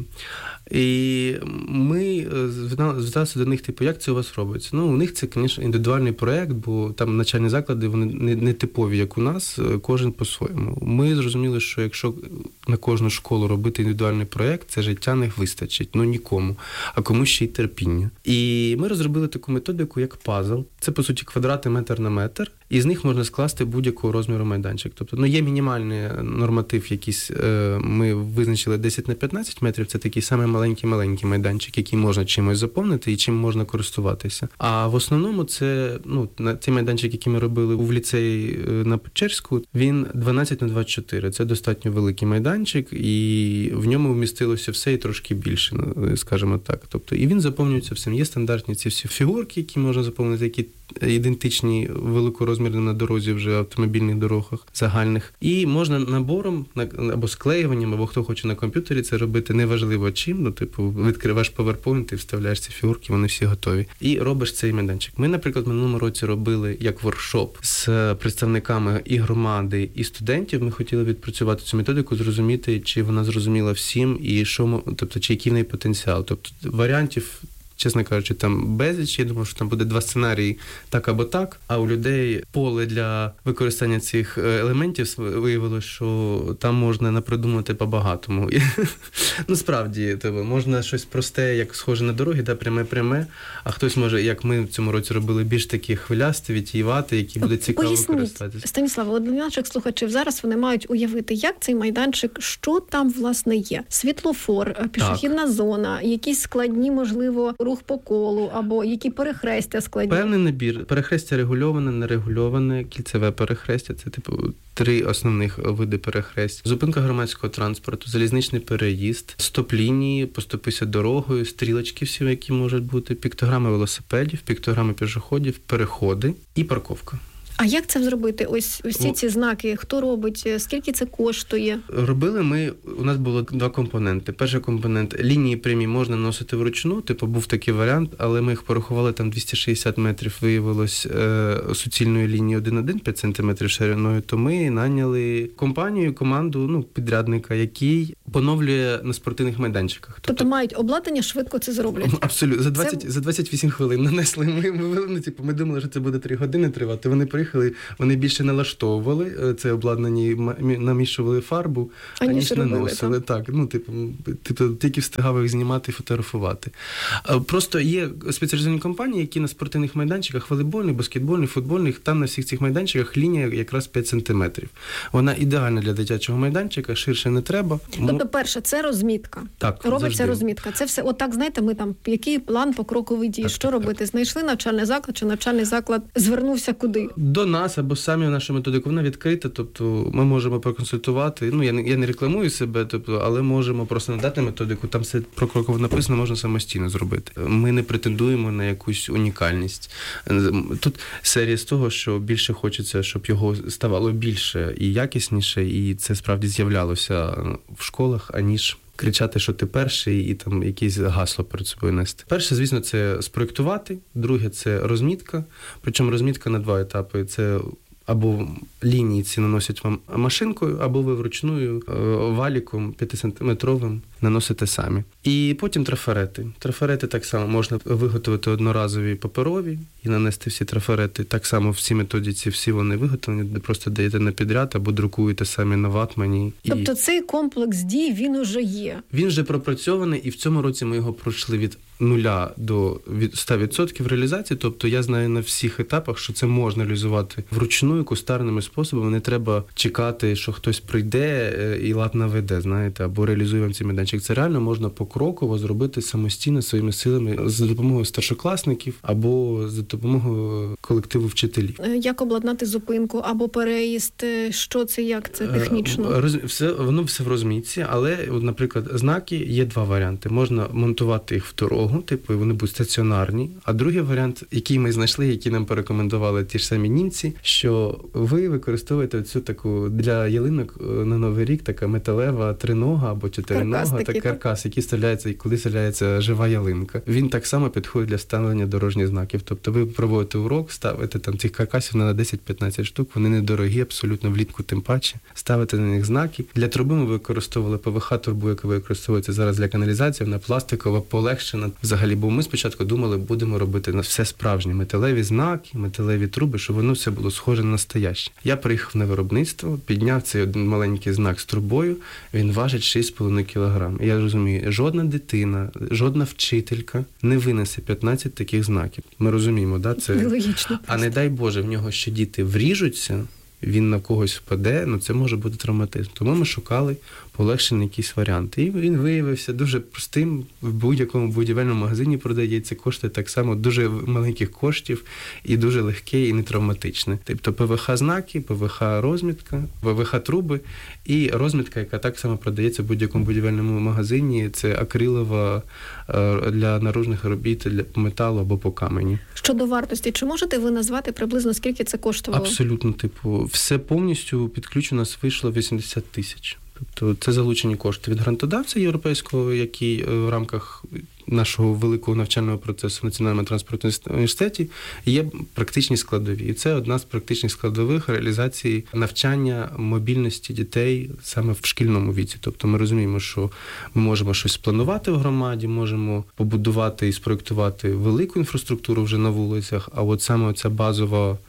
Speaker 2: І ми зверталися до них, типу, як це у вас робиться? Ну, у них це, звісно, індивідуальний проєкт, бо там навчальні заклади, вони не, не типові, як у нас, кожен по-своєму. Ми зрозуміли, що якщо на кожну школу робити індивідуальний проєкт, це життя не вистачить, ну нікому, а комусь ще й терпіння. І ми розробили таку методику, як пазл. Це, по суті, квадрати метр на метр, і з них можна скласти будь-якого розміру майданчик. Тобто, ну, є мінімальний норматив якийсь, ми визначили десять на п'ятнадцять метрів, це такий самий маленький-маленький майданчик, який можна чимось заповнити і чим можна користуватися. А в основному це, ну, цей майданчик, який ми робили в ліцеї на Печерську, він дванадцять на двадцять чотири. Це достатньо великий майданчик, і в ньому вмістилося все і трошки більше, скажімо так. Тобто, і він заповнюється всім. Є стандартні ці всі фігурки, які можна заповнити, які ідентичні великорозмірні на дорозі вже автомобільних дорогах загальних. І можна набором або склеюванням, або хто хоче на комп'ютері це робити, неважливо чим. Ну, типу, відкриваєш PowerPoint і вставляєш ці фігурки, вони всі готові. І робиш цей майданчик. Ми, наприклад, в минулому році робили як воркшоп з представниками і громади, і студентів. Ми хотіли відпрацювати цю методику, зрозуміти, чи вона зрозуміла всім, і що, тобто, чи який в неї потенціал. Тобто, варіантів чесно кажучи, там безліч. Я думав, що там буде два сценарії так або так, а у людей поле для використання цих елементів виявилося, що там можна напридумати по-багатому. Ну, справді, можна щось просте, як схоже на дороги, да, пряме-пряме, а хтось може, як ми в цьому році робили, більш такі хвилясті, відтіювати, які буде цікаво використатися.
Speaker 1: Станіслав, от для наших слухачів зараз вони мають уявити, як цей майданчик, що там, власне, є. Світлофор, пішохідна так. зона, якісь складні, можливо, рух по колу, або які перехрестя складні.
Speaker 2: Певний набір. Перехрестя регульоване, нерегульоване, кільцеве перехрестя. Це, типу, три основних види перехресть. Зупинка громадського транспорту, залізничний переїзд, стоп-лінії, поступися дорогою, стрілочки всі, які можуть бути, піктограми велосипедів, піктограми пішоходів, переходи і парковка.
Speaker 1: А як це зробити? Ось усі ці знаки, хто робить, скільки це коштує?
Speaker 2: Робили ми, у нас було два компоненти. Перший компонент – лінії прямі можна носити вручну, типу був такий варіант, але ми їх порахували, там двісті шістдесят метрів виявилось е, суцільної лінії один цілих один п'ять сантиметрів шириною, то ми наняли компанію, команду, ну, підрядника, який поновлює на спортивних майданчиках.
Speaker 1: Тобто, тобто мають обладнання, швидко це зроблять?
Speaker 2: Абсолютно. За двадцять, це... за двадцять вісім хвилин нанесли. Ми, ми, ми, типу, ми думали, що це буде три години тривати. Вони приїхали, вони більше налаштовували це обладнання, намішували фарбу, аніж наносили. Так, ну, типу, типу, тільки встигали їх знімати і фотографувати. Просто є спеціалізовані компанії, які на спортивних майданчиках, волейбольних, баскетбольних, футбольних, там на всіх цих майданчиках лінія якраз п'ять сантиметрів. Вона ідеальна для дитячого майданчика, ширше не треба.
Speaker 1: Тобто, перше, це розмітка.
Speaker 2: Так,
Speaker 1: робиться
Speaker 2: завжди.
Speaker 1: Розмітка. Це все, отак, знаєте, ми там, який план покроковий дій, що так, робити? Так. Знайшли навчальний заклад, чи навчальний заклад звернувся куди?
Speaker 2: До нас або самі в нашу методику, вона відкрита, тобто ми можемо проконсультувати. Ну, я не, я не рекламую себе, тобто, але можемо просто надати методику, там все прокроково написано, можна самостійно зробити. Ми не претендуємо на якусь унікальність. Тут серія з того, що більше хочеться, щоб його ставало більше і якісніше, і це справді з'являлося в школах, аніж кричати, що ти перший, і там якісь гасло перед собою нести. Перше, звісно, це спроєктувати, друге – це розмітка, причому розмітка на два етапи. Це або лінії ці наносять вам машинкою, або ви вручную валіком п'ятисантиметровим наносите самі. І потім трафарети. Трафарети так само можна виготовити одноразові паперові і нанести всі трафарети. Так само в цій методиці всі вони виготовлені, де просто даєте на підряд або друкуєте самі на ватмані.
Speaker 1: Тобто і... цей комплекс дій, він уже є?
Speaker 2: Він вже пропрацьований, і в цьому році ми його пройшли від нуля до ста відсотків реалізації. Тобто я знаю на всіх етапах, що це можна реалізувати вручну, кустарними способами. Не треба чекати, що хтось прийде і лад наведе, знаєте, або реалізує вам цей майданчик. Це реально можна покроково зробити самостійно своїми силами за допомогою старшокласників або за допомогою колективу вчителів.
Speaker 1: Як обладнати зупинку або переїзд? Що це, як це технічно?
Speaker 2: Роз... Все, воно все в розмітці, але, наприклад, знаки є два варіанти. Можна монтувати їх в дорогу, типу, вони будуть стаціонарні. А другий варіант, який ми знайшли, який нам порекомендували ті ж самі німці, що ви використовуєте цю таку для ялинок на Новий рік, така металева тринога або чотиринога, так каркас, який вставляється, і коли вставляється жива ялинка. Він так само підходить для встановлення дорожніх знаків. Тобто ви проводите урок, ставите там цих каркасів на десять-п'ятнадцять штук, вони недорогі, абсолютно влітку тим паче. Ставите на них знаки. Для труби ми використовували ПВХ-трубу, яка використовується зараз для каналізації, вона пластикова, полегшена. Взагалі, бо ми спочатку думали, будемо робити на все справжнє. Металеві знаки, металеві труби, щоб воно все було схоже на настояще. Я приїхав на виробництво, підняв цей один маленький знак з трубою, він важить шість з половиною кілограм. Я розумію, жодна дитина, жодна вчителька не винесе п'ятнадцять таких знаків. Ми розуміємо, да? Це...
Speaker 1: Логічно.
Speaker 2: А не дай Боже, в нього ще діти вріжуться, він на когось впаде, ну це може бути травматизм. Тому ми шукали полегшені якісь варіанти. І він виявився дуже простим. В будь-якому будівельному магазині продається, коштує так само дуже маленьких коштів і дуже легке і не травматичне. Тобто ПВХ-знаки, ПВХ-розмітка, ПВХ-труби і розмітка, яка так само продається в будь-якому будівельному магазині. Це акрилова для наружних робіт, для металу або по камені.
Speaker 1: Щодо вартості, чи можете ви назвати приблизно, скільки це коштувало?
Speaker 2: Абсолютно, типу, все повністю під ключ у нас вийшло вісімдесят тисяч. Тобто це залучені кошти від грантодавця європейського, який в рамках нашого великого навчального процесу в Національному транспортному університеті є практичні складові. І це одна з практичних складових реалізації навчання мобільності дітей саме в шкільному віці. Тобто ми розуміємо, що ми можемо щось спланувати в громаді, можемо побудувати і спроєктувати велику інфраструктуру вже на вулицях, а от саме ця базова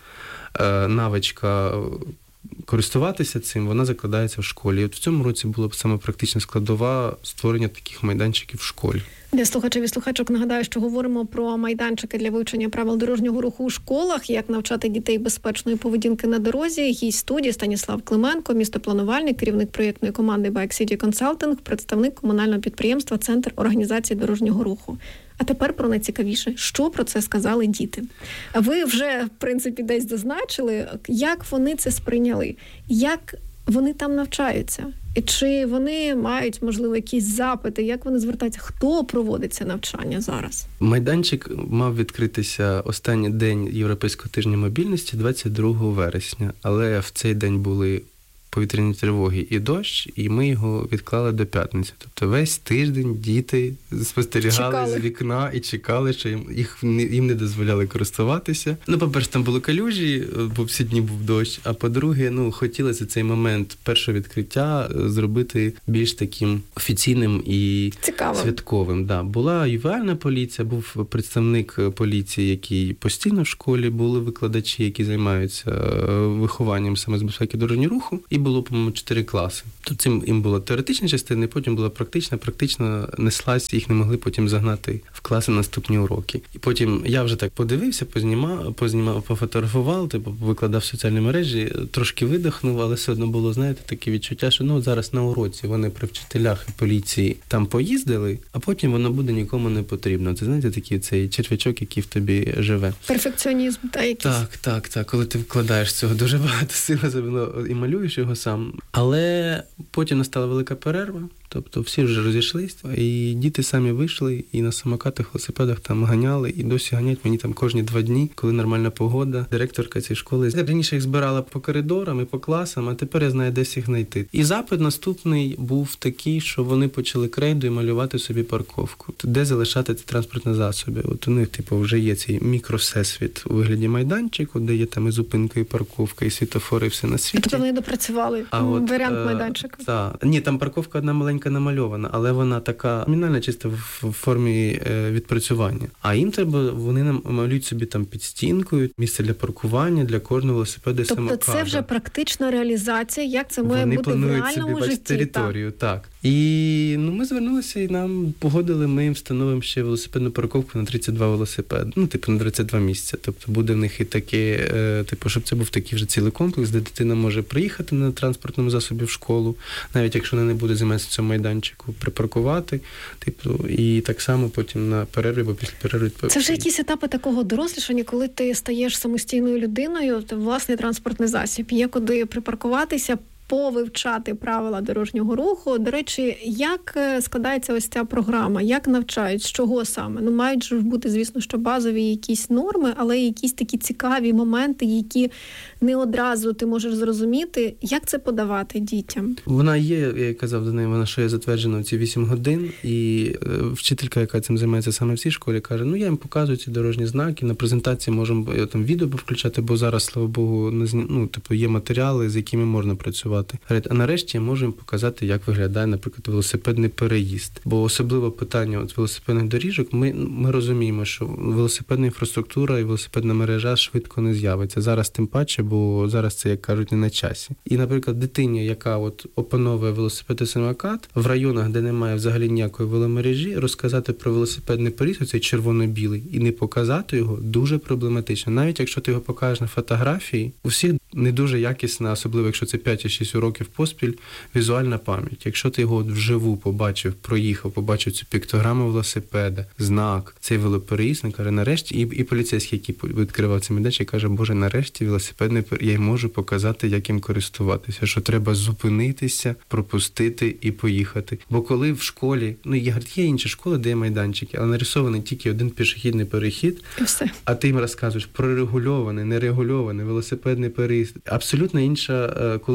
Speaker 2: е, навичка користуватися цим, вона закладається в школі. І от в цьому році була б саме практична складова створення таких майданчиків в школі.
Speaker 1: Для слухачів і слухачок нагадаю, що говоримо про майданчики для вивчення правил дорожнього руху у школах, як навчати дітей безпечної поведінки на дорозі. Гість студії Станіслав Клименко, містопланувальник, керівник проєктної команди Bike City Consulting, представник комунального підприємства «Центр організації дорожнього руху». А тепер про найцікавіше. Що про це сказали діти? Ви вже, в принципі, десь зазначили, як вони це сприйняли, як вони там навчаються, і чи вони мають, можливо, якісь запити, як вони звертаються, хто проводить це навчання зараз?
Speaker 2: Майданчик мав відкритися останній день Європейського тижня мобільності двадцять другого вересня, але в цей день були повітряні тривоги і дощ, і ми його відклали до п'ятниці. Тобто весь тиждень діти спостерігали чекали з вікна і чекали, що їм, їх, їм не дозволяли користуватися. Ну, по-перше, там були калюжі, бо всі дні був дощ, а по-друге, ну, хотілося цей момент першого відкриття зробити більш таким офіційним і цікавим. Святковим. Да. Була ювенальна поліція, був представник поліції, який постійно в школі, були викладачі, які займаються вихованням саме з безпеки дорожнього руху, і було, по-моєму, чотири класи. Тут цим їм була теоретична частина, і потім була практична. Практично неслась, їх не могли потім загнати в класи наступні уроки. І потім я вже так подивився, познімав, познімав, пофотографував, типу, викладав в соціальні мережі, трошки видихнув, але все одно було, знаєте, таке відчуття, що ну зараз на уроці вони при вчителях і поліції там поїздили, а потім воно буде нікому не потрібно. Це, знаєте, такий цей черв'ячок, який в тобі живе.
Speaker 1: Перфекціонізм, та якийсь.
Speaker 2: Так, так, так. Коли ти вкладаєш цього дуже багато сил і малюєш його сам. Але потім настала велика перерва, тобто всі вже розійшлись, і діти самі вийшли і на самокатах, велосипедах там ганяли, і досі ганять мені там кожні два дні, коли нормальна погода. Директорка цієї школи раніше їх збирала по коридорам і по класам, а тепер я знаю, де їх знайти. І запит наступний був такий, що вони почали крейдою малювати собі парковку. Де залишати ці транспортні засоби? От у них, типу, вже є цей мікросесвіт у вигляді майданчику, де є там і зупинка, і парковка, і світофори, і все на світі.
Speaker 1: Тобто вони допрацювали а варіант от, майданчика?
Speaker 2: Так. Ні, там парковка одна маленька намальована, але вона така мінімальна, чисто в формі е, відпрацювання. А їм треба, вони намалюють собі там під стінкою місце для паркування, для кожного велосипеда і
Speaker 1: тобто самоката. Тобто це вже практична реалізація, як це має
Speaker 2: вони
Speaker 1: бути в реальному
Speaker 2: собі,
Speaker 1: житті.
Speaker 2: Бачите, територію, так. так. І ну, ми звернулися і нам погодили, ми їм встановимо ще велосипедну парковку на тридцять два велосипеди. Ну, типу, на тридцять два місця. Тобто буде в них і таке, е, типу, щоб це був такий вже цілий комплекс, де дитина може приїхати на транспортному засобі в школу, навіть якщо вона не буде займатися в цьому майданчику, припаркувати, типу, і так само потім на перерві, або після перерви.
Speaker 1: Це вже якісь етапи такого дорослішання, коли ти стаєш самостійною людиною, ти власний транспортний засіб, є куди припаркуватися, повивчати правила дорожнього руху. До речі, як складається ось ця програма? Як навчають? З чого саме? Ну, мають ж бути, звісно, що базові якісь норми, але якісь такі цікаві моменти, які не одразу ти можеш зрозуміти. Як це подавати дітям?
Speaker 2: Вона є, я казав до неї, вона що є затверджена ці вісім годин, і вчителька, яка цим займається саме в цій школі, каже, ну, я їм показую ці дорожні знаки, на презентації можемо там відео включати, бо зараз, слава Богу, ну, типу, є матеріали, з якими можна працювати. А нарешті можемо показати, як виглядає, наприклад, велосипедний переїзд. Бо особливо питання от велосипедних доріжок, ми, ми розуміємо, що велосипедна інфраструктура і велосипедна мережа швидко не з'явиться. Зараз тим паче, бо зараз це, як кажуть, не на часі. І, наприклад, дитині, яка от опановує велосипед і самокат, в районах, де немає взагалі ніякої веломережі, розказати про велосипедний переїзд, оцей червоно-білий, і не показати його дуже проблематично. Навіть якщо ти його покажеш на фотографії, у всіх не дуже якісна, особливо якщо це п'ять чи шість років поспіль, візуальна пам'ять. Якщо ти його от вживу побачив, проїхав, побачив цю піктограму велосипеда, знак, цей велопереїзд, він каже, нарешті, і, і поліцейський, який відкривав цей майданчик, каже, боже, нарешті велосипедний переїзд, я можу показати, як їм користуватися, що треба зупинитися, пропустити і поїхати. Бо коли в школі, ну, є, є інші школи, де є майданчики, але нарисований тільки один пішохідний перехід,
Speaker 1: і все.
Speaker 2: А ти їм розказуєш про регульований, нерегульований велосипедний переїзд. Абсолютно інша, коли ти на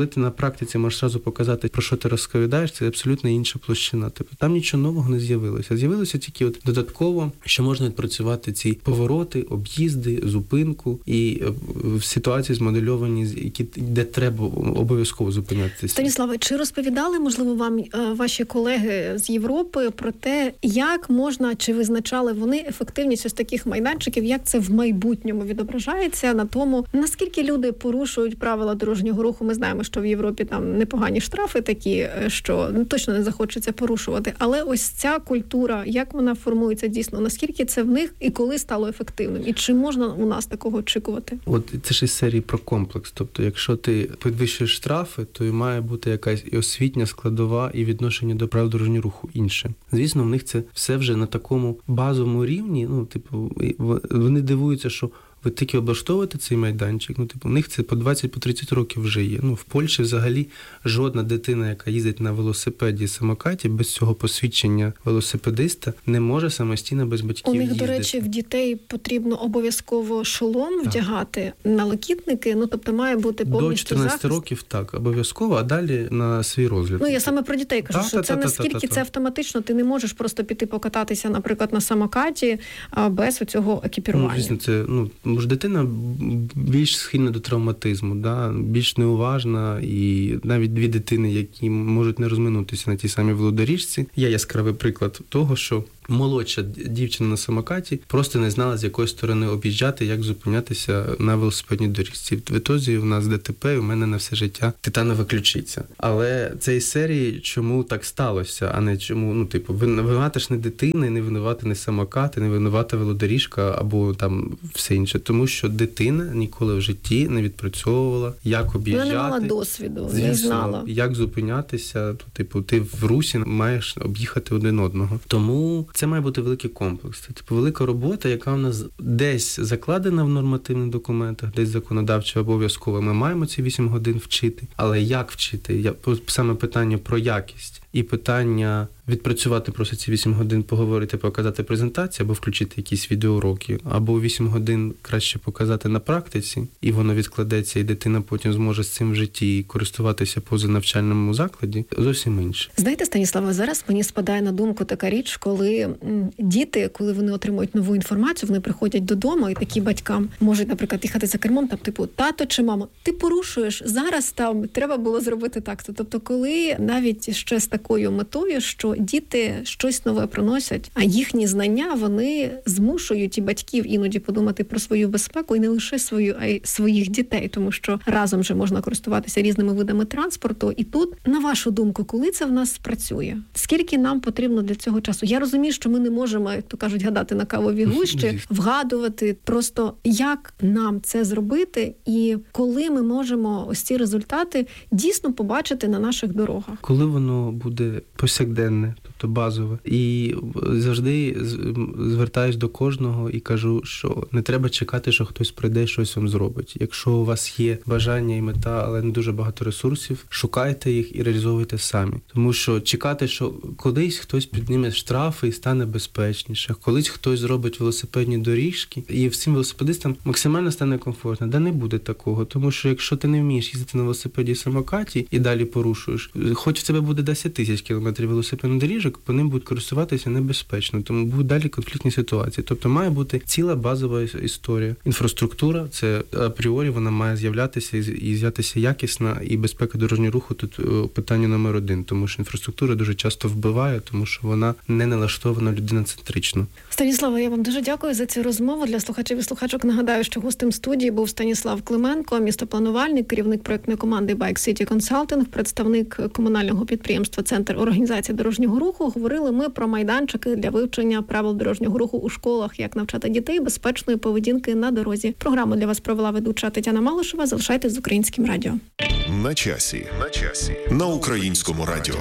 Speaker 2: практиці можеш одразу показати, про що ти розповідаєш, це абсолютно інша площина. Тобто там нічого нового не з'явилося. З'явилося тільки от додатково, що можна відпрацювати ці повороти, об'їзди, зупинку і в ситуації змодельовані, які, де треба обов'язково зупинятися.
Speaker 1: Станіславе, чи розповідали, можливо, вам ваші колеги з Європи про те, як можна, чи визначали вони ефективність ось таких майданчиків, як це в майбутньому відображається на тому, наскільки люди порушують правила дорожнього руху? Ми знаємо, що в Європі там непогані штрафи такі, що ну, точно не захочеться порушувати. Але ось ця культура, як вона формується дійсно, наскільки це в них і коли стало ефективним? І чи можна у нас такого очікувати?
Speaker 2: От це ж із серії про комплекс. Тобто, якщо ти підвищуєш штрафи, то і має бути якась і освітня складова, і відношення до правил дорожнього руху інше. Звісно, в них це все вже на такому базовому рівні, ну, типу, вони дивуються, що ви тільки облаштовуєте цей майданчик, ну, типу, у них це по двадцять-тридцять років вже є. Ну, в Польщі взагалі жодна дитина, яка їздить на велосипеді, самокаті, без цього посвідчення велосипедиста, не може самостійно без батьків їздити.
Speaker 1: У них, до речі, в дітей потрібно обов'язково шолом так. вдягати, налокітники, ну, тобто має бути повністю захист.
Speaker 2: До чотирнадцяти років так, обов'язково, а далі на свій розгляд.
Speaker 1: Ну, я саме про дітей кажу, та, що та, це та, наскільки та, та, та. Це автоматично, ти не можеш просто піти покататися, наприклад, на самокаті без цього екіпірування.
Speaker 2: Ну, звісно, це, ну, може, дитина більш схильна до травматизму, да? Більш неуважна, і навіть дві дитини, які можуть не розминутися на тій самій велодоріжці. Є яскравий приклад того, що молодша дівчина на самокаті просто не знала, з якої сторони об'їжджати, як зупинятися на велосипедній доріжці. В ітозі у нас ДТП, і у мене на все життя титанова ключиця. Але це із серії, чому так сталося, а не чому, ну, типу, винувата ж не дитина, не винувати не самокат, не винувата велодоріжка або там все інше. Тому що дитина ніколи в житті не відпрацьовувала, як об'їжджати.
Speaker 1: Вона не мала досвіду,
Speaker 2: звісно,
Speaker 1: не знала.
Speaker 2: Як зупинятися, то, типу, ти в русі маєш об'їхати один одного. Тому це має бути великий комплекс. Це, типу, велика робота, яка у нас десь закладена в нормативних документах, десь законодавчо обов'язково. Ми маємо ці вісім годин вчити. Але як вчити? Я, саме питання про якість і питання відпрацювати просто ці вісім годин, поговорити, показати презентацію, або включити якісь відеоуроки, або вісім годин краще показати на практиці, і воно відкладеться, і дитина потім зможе з цим в житті користуватися поза навчальному закладі, зовсім інше.
Speaker 1: Знаєте, Станіслава, зараз мені спадає на думку така річ, коли діти, коли вони отримують нову інформацію, вони приходять додому, і такі батькам можуть, наприклад, їхати за кермом, там, типу, тато чи мамо, ти порушуєш, зараз там треба було зробити так. Тобто, коли навіть ще з такою метою, що діти щось нове приносять, а їхні знання, вони змушують і батьків іноді подумати про свою безпеку, і не лише свою, а й своїх дітей, тому що разом же можна користуватися різними видами транспорту. І тут, на вашу думку, коли це в нас спрацює? Скільки нам потрібно для цього часу? Я розумію, що ми не можемо, як то кажуть, гадати на кавові гущі, вгадувати. Просто як нам це зробити і коли ми можемо ось ці результати дійсно побачити на наших дорогах?
Speaker 2: Коли воно буде повсякденне, тобто базове. І завжди звертаюсь до кожного і кажу, що не треба чекати, що хтось прийде і щось вам зробить. Якщо у вас є бажання і мета, але не дуже багато ресурсів, шукайте їх і реалізовуйте самі. Тому що чекати, що колись хтось підніме штрафи і стане безпечніше, колись хтось зробить велосипедні доріжки, і всім велосипедистам максимально стане комфортно. Да не буде такого, тому що якщо ти не вмієш їздити на велосипеді і самокаті і далі порушуєш, хоч в тебе буде десять тисяч кілометрів велосипедних доріжок, по ним будуть користуватися небезпечно, тому будуть далі конфліктні ситуації. Тобто має бути ціла базова історія. Інфраструктура, це апріорі, вона має з'являтися і з'являтися якісна, і безпека дорожнього руху тут питання номер один, тому що інфраструктура дуже часто вбиває, тому що вона не налаштована людиноцентрично.
Speaker 1: Станіслава, я вам дуже дякую за цю розмову. Для слухачів і слухачок нагадаю, що гостем студії був Станіслав Клименко, містопланувальник, керівник проєктної команди Bike City Consulting, представник комунального підприємства «Центр організації дорожнього руху». Говорили ми про майданчики для вивчення правил дорожнього руху у школах, як навчати дітей безпечної поведінки на дорозі. Програму для вас провела ведуча Тетяна Малишева. Залишайтесь з Українським радіо.
Speaker 8: На часі. На часі. На Українському радіо.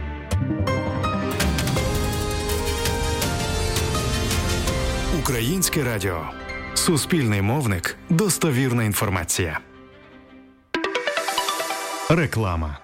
Speaker 4: Українське радіо. Суспільний мовник. Достовірна інформація. Реклама.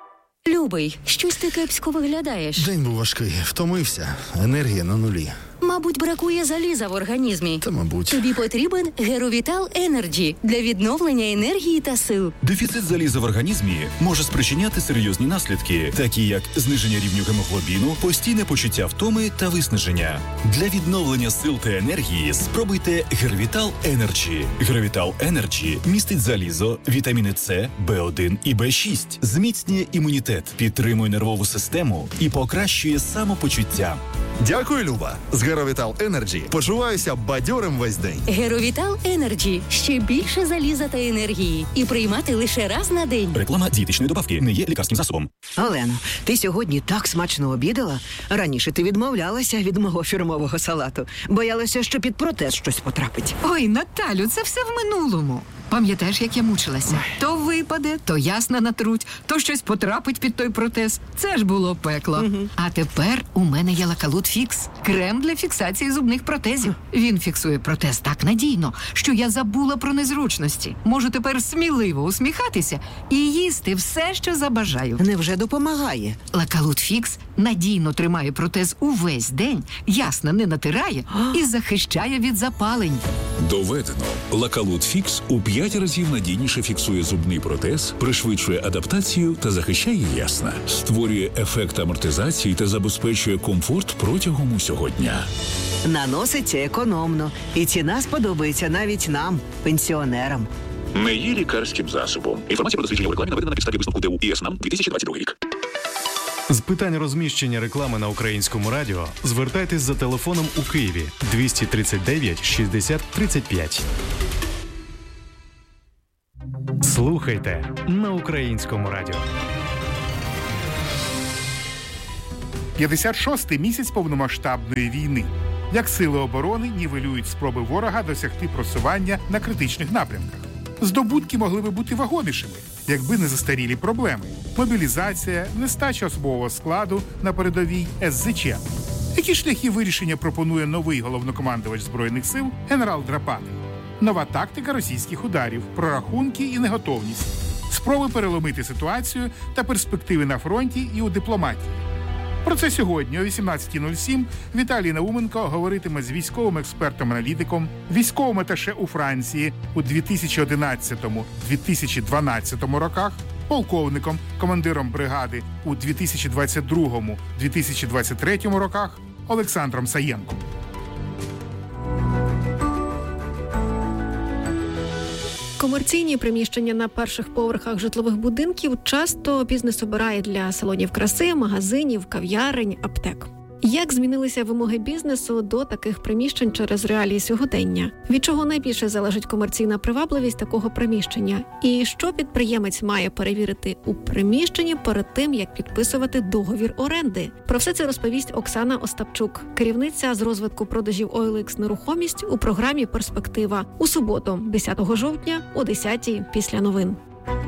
Speaker 9: Любий, щось ти кепсько виглядаєш.
Speaker 10: День був важкий, втомився, енергія на нулі.
Speaker 9: Мабуть, бракує заліза в організмі.
Speaker 10: Та, мабуть.
Speaker 9: Тобі потрібен Геровітал Енерджі для відновлення енергії та сил.
Speaker 11: Дефіцит заліза в організмі може спричиняти серйозні наслідки, такі як зниження рівню гемоглобіну, постійне почуття втоми та виснаження. Для відновлення сил та енергії спробуйте Геровітал Енерджі. Геровітал Енерджі містить залізо, вітаміни С, Б один і Б шість, зміцнює імунітет, підтримує нервову систему і покращує самопочуття.
Speaker 10: Дякую, Люба. З Геровітал Енерджі почуваюся бадьорим весь день.
Speaker 9: Геровітал Енерджі. Ще більше заліза та енергії. І приймати лише раз на день.
Speaker 11: Реклама дієтичної добавки не є лікарським засобом.
Speaker 12: Олено, ти сьогодні так смачно обідала. Раніше ти відмовлялася від мого фірмового салату. Боялася, що під протез щось потрапить.
Speaker 13: Ой, Наталю, це все в минулому. Пам'ятаєш, як я мучилася? То випаде, то ясно натруть, то щось потрапить під той протез. Це ж було пекло. Угу. А тепер у мене є Лакалут Фікс. Крем для фіксації зубних протезів. Він фіксує протез так надійно, що я забула про незручності. Можу тепер сміливо усміхатися і їсти все, що забажаю.
Speaker 12: Невже допомагає?
Speaker 13: Лакалут Фікс надійно тримає протез увесь день, ясно не натирає і захищає від запалень.
Speaker 14: Доведено. Лакалут Фікс у п'ять разів надійніше фіксує зубний протез, пришвидшує адаптацію та захищає ясна. Створює ефект амортизації та забезпечує комфорт протягом усього дня.
Speaker 12: Наноситься економно. І ціна сподобається навіть нам, пенсіонерам.
Speaker 14: Не є лікарським засобом. Інформація про дослідження в рекламі наведена на підставі висновку ТУ ІСНАМ дві тисячі двадцять другий рік.
Speaker 4: З питань розміщення реклами на Українському радіо звертайтесь за телефоном у Києві двісті тридцять дев'ять шістдесят тридцять п'ять. Слухайте на Українському радіо.
Speaker 15: п'ятдесят шостий місяць повномасштабної війни. Як сили оборони нівелюють спроби ворога досягти просування на критичних напрямках. Здобутки могли би бути вагомішими, якби не застарілі проблеми. Мобілізація, нестача особового складу на передовій ес зет че. Які шляхи вирішення пропонує новий головнокомандувач Збройних сил генерал Драпатий? Нова тактика російських ударів, прорахунки і неготовність. Спроби переломити ситуацію та перспективи на фронті і у дипломатії. Про це сьогодні о вісімнадцятій нуль сім Віталій Науменко говоритиме з військовим експертом-аналітиком, військовим аташе у Франції у дві тисячі одинадцятому - дві тисячі дванадцятому роках, полковником, командиром бригади у дві тисячі двадцять другому - дві тисячі двадцять третьому роках Олександром Саєнком.
Speaker 1: Комерційні приміщення на перших поверхах житлових будинків часто бізнес обирає для салонів краси, магазинів, кав'ярень, аптек. Як змінилися вимоги бізнесу до таких приміщень через реалії сьогодення? Від чого найбільше залежить комерційна привабливість такого приміщення? І що підприємець має перевірити у приміщенні перед тим, як підписувати договір оренди? Про все це розповість Оксана Остапчук, керівниця з розвитку продажів о ел ікс Нерухомість у програмі «Перспектива» у суботу, десятого жовтня о десятій після новин.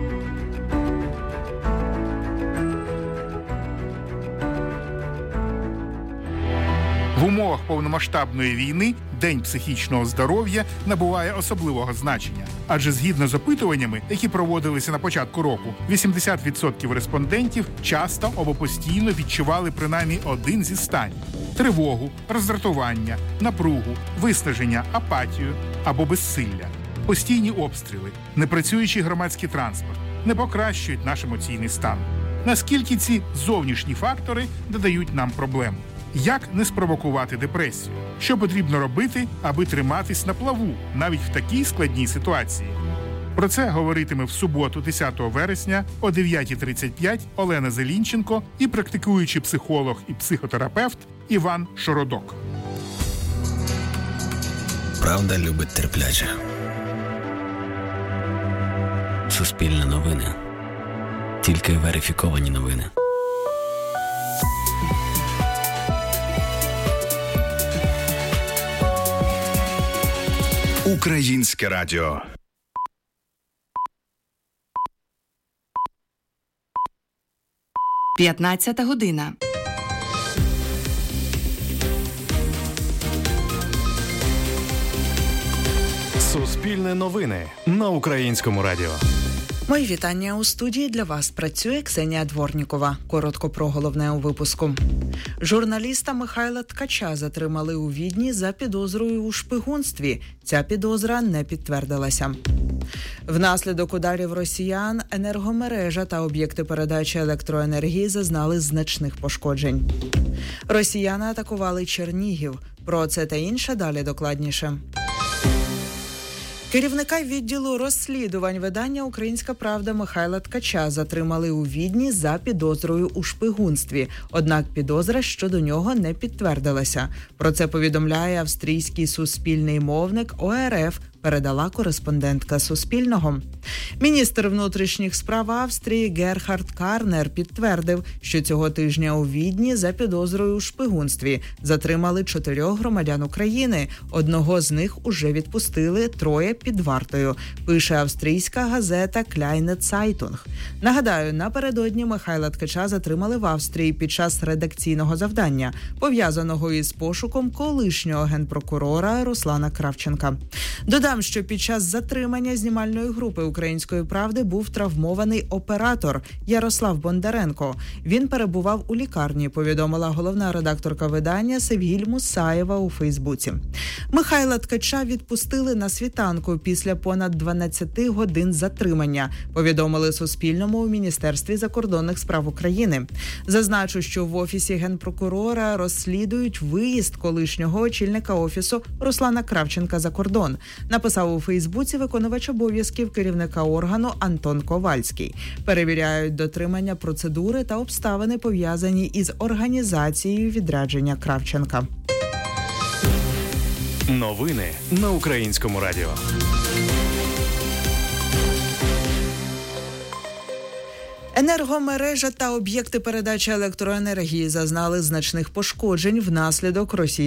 Speaker 15: В умовах повномасштабної війни День психічного здоров'я набуває особливого значення. Адже згідно з опитуваннями, які проводилися на початку року, вісімдесят відсотків респондентів часто або постійно відчували принаймні один зі станів – тривогу, роздратування, напругу, виснаження, апатію або безсилля. Постійні обстріли, непрацюючий громадський транспорт не покращують наш емоційний стан. Наскільки ці зовнішні фактори додають нам проблем? Як не спровокувати депресію? Що потрібно робити, аби триматись на плаву, навіть в такій складній ситуації? Про це говоритиме в суботу, десятого вересня, о дев'ятій тридцять п'ять Олена Зелінченко і практикуючий психолог і психотерапевт Іван Шородок.
Speaker 16: Правда любить терпляче. Суспільне новини. Тільки верифіковані новини.
Speaker 3: Українське радіо.
Speaker 17: п'ятнадцята година.
Speaker 4: Суспільне новини на Українському радіо.
Speaker 5: Мої вітання у студії. Для вас працює Ксенія Дворнікова. Коротко про головне у випуску. Журналіста Михайла Ткача затримали у Відні за підозрою у шпигунстві. Ця підозра не підтвердилася. Внаслідок ударів росіян енергомережа та об'єкти передачі електроенергії зазнали значних пошкоджень. Росіяни атакували Чернігів. Про це та інше далі докладніше. Керівника відділу розслідувань видання «Українська правда» Михайла Ткача затримали у Відні за підозрою у шпигунстві. Однак підозра щодо нього не підтвердилася. Про це повідомляє австрійський суспільний мовник О Р Ф, передала кореспондентка Суспільного. Міністр внутрішніх справ Австрії Герхард Карнер підтвердив, що цього тижня у Відні за підозрою у шпигунстві затримали чотирьох громадян України. Одного з них уже відпустили, троє під вартою, пише австрійська газета Kleine Zeitung. Нагадаю, напередодні Михайла Ткача затримали в Австрії під час редакційного завдання, пов'язаного із пошуком колишнього генпрокурора Руслана Кравченка. Додам, що під час затримання знімальної групи «Української правди» був травмований оператор Ярослав Бондаренко. Він перебував у лікарні, повідомила головна редакторка видання Севгіль Мусаєва у Фейсбуці. Михайла Ткача відпустили на світанку після понад дванадцяти годин затримання, повідомили Суспільному у Міністерстві закордонних справ України. Зазначу, що в Офісі генпрокурора розслідують виїзд колишнього очільника Офісу Руслана Кравченка за кордон. Написав у Фейсбуці виконувач обов'язків керівника органу Антон Ковальський. Перевіряють дотримання процедури та обставини, пов'язані із організацією відрядження Кравченка.
Speaker 4: Новини на Українському радіо.
Speaker 5: Енергомережа та об'єкти передачі електроенергії зазнали значних пошкоджень внаслідок російської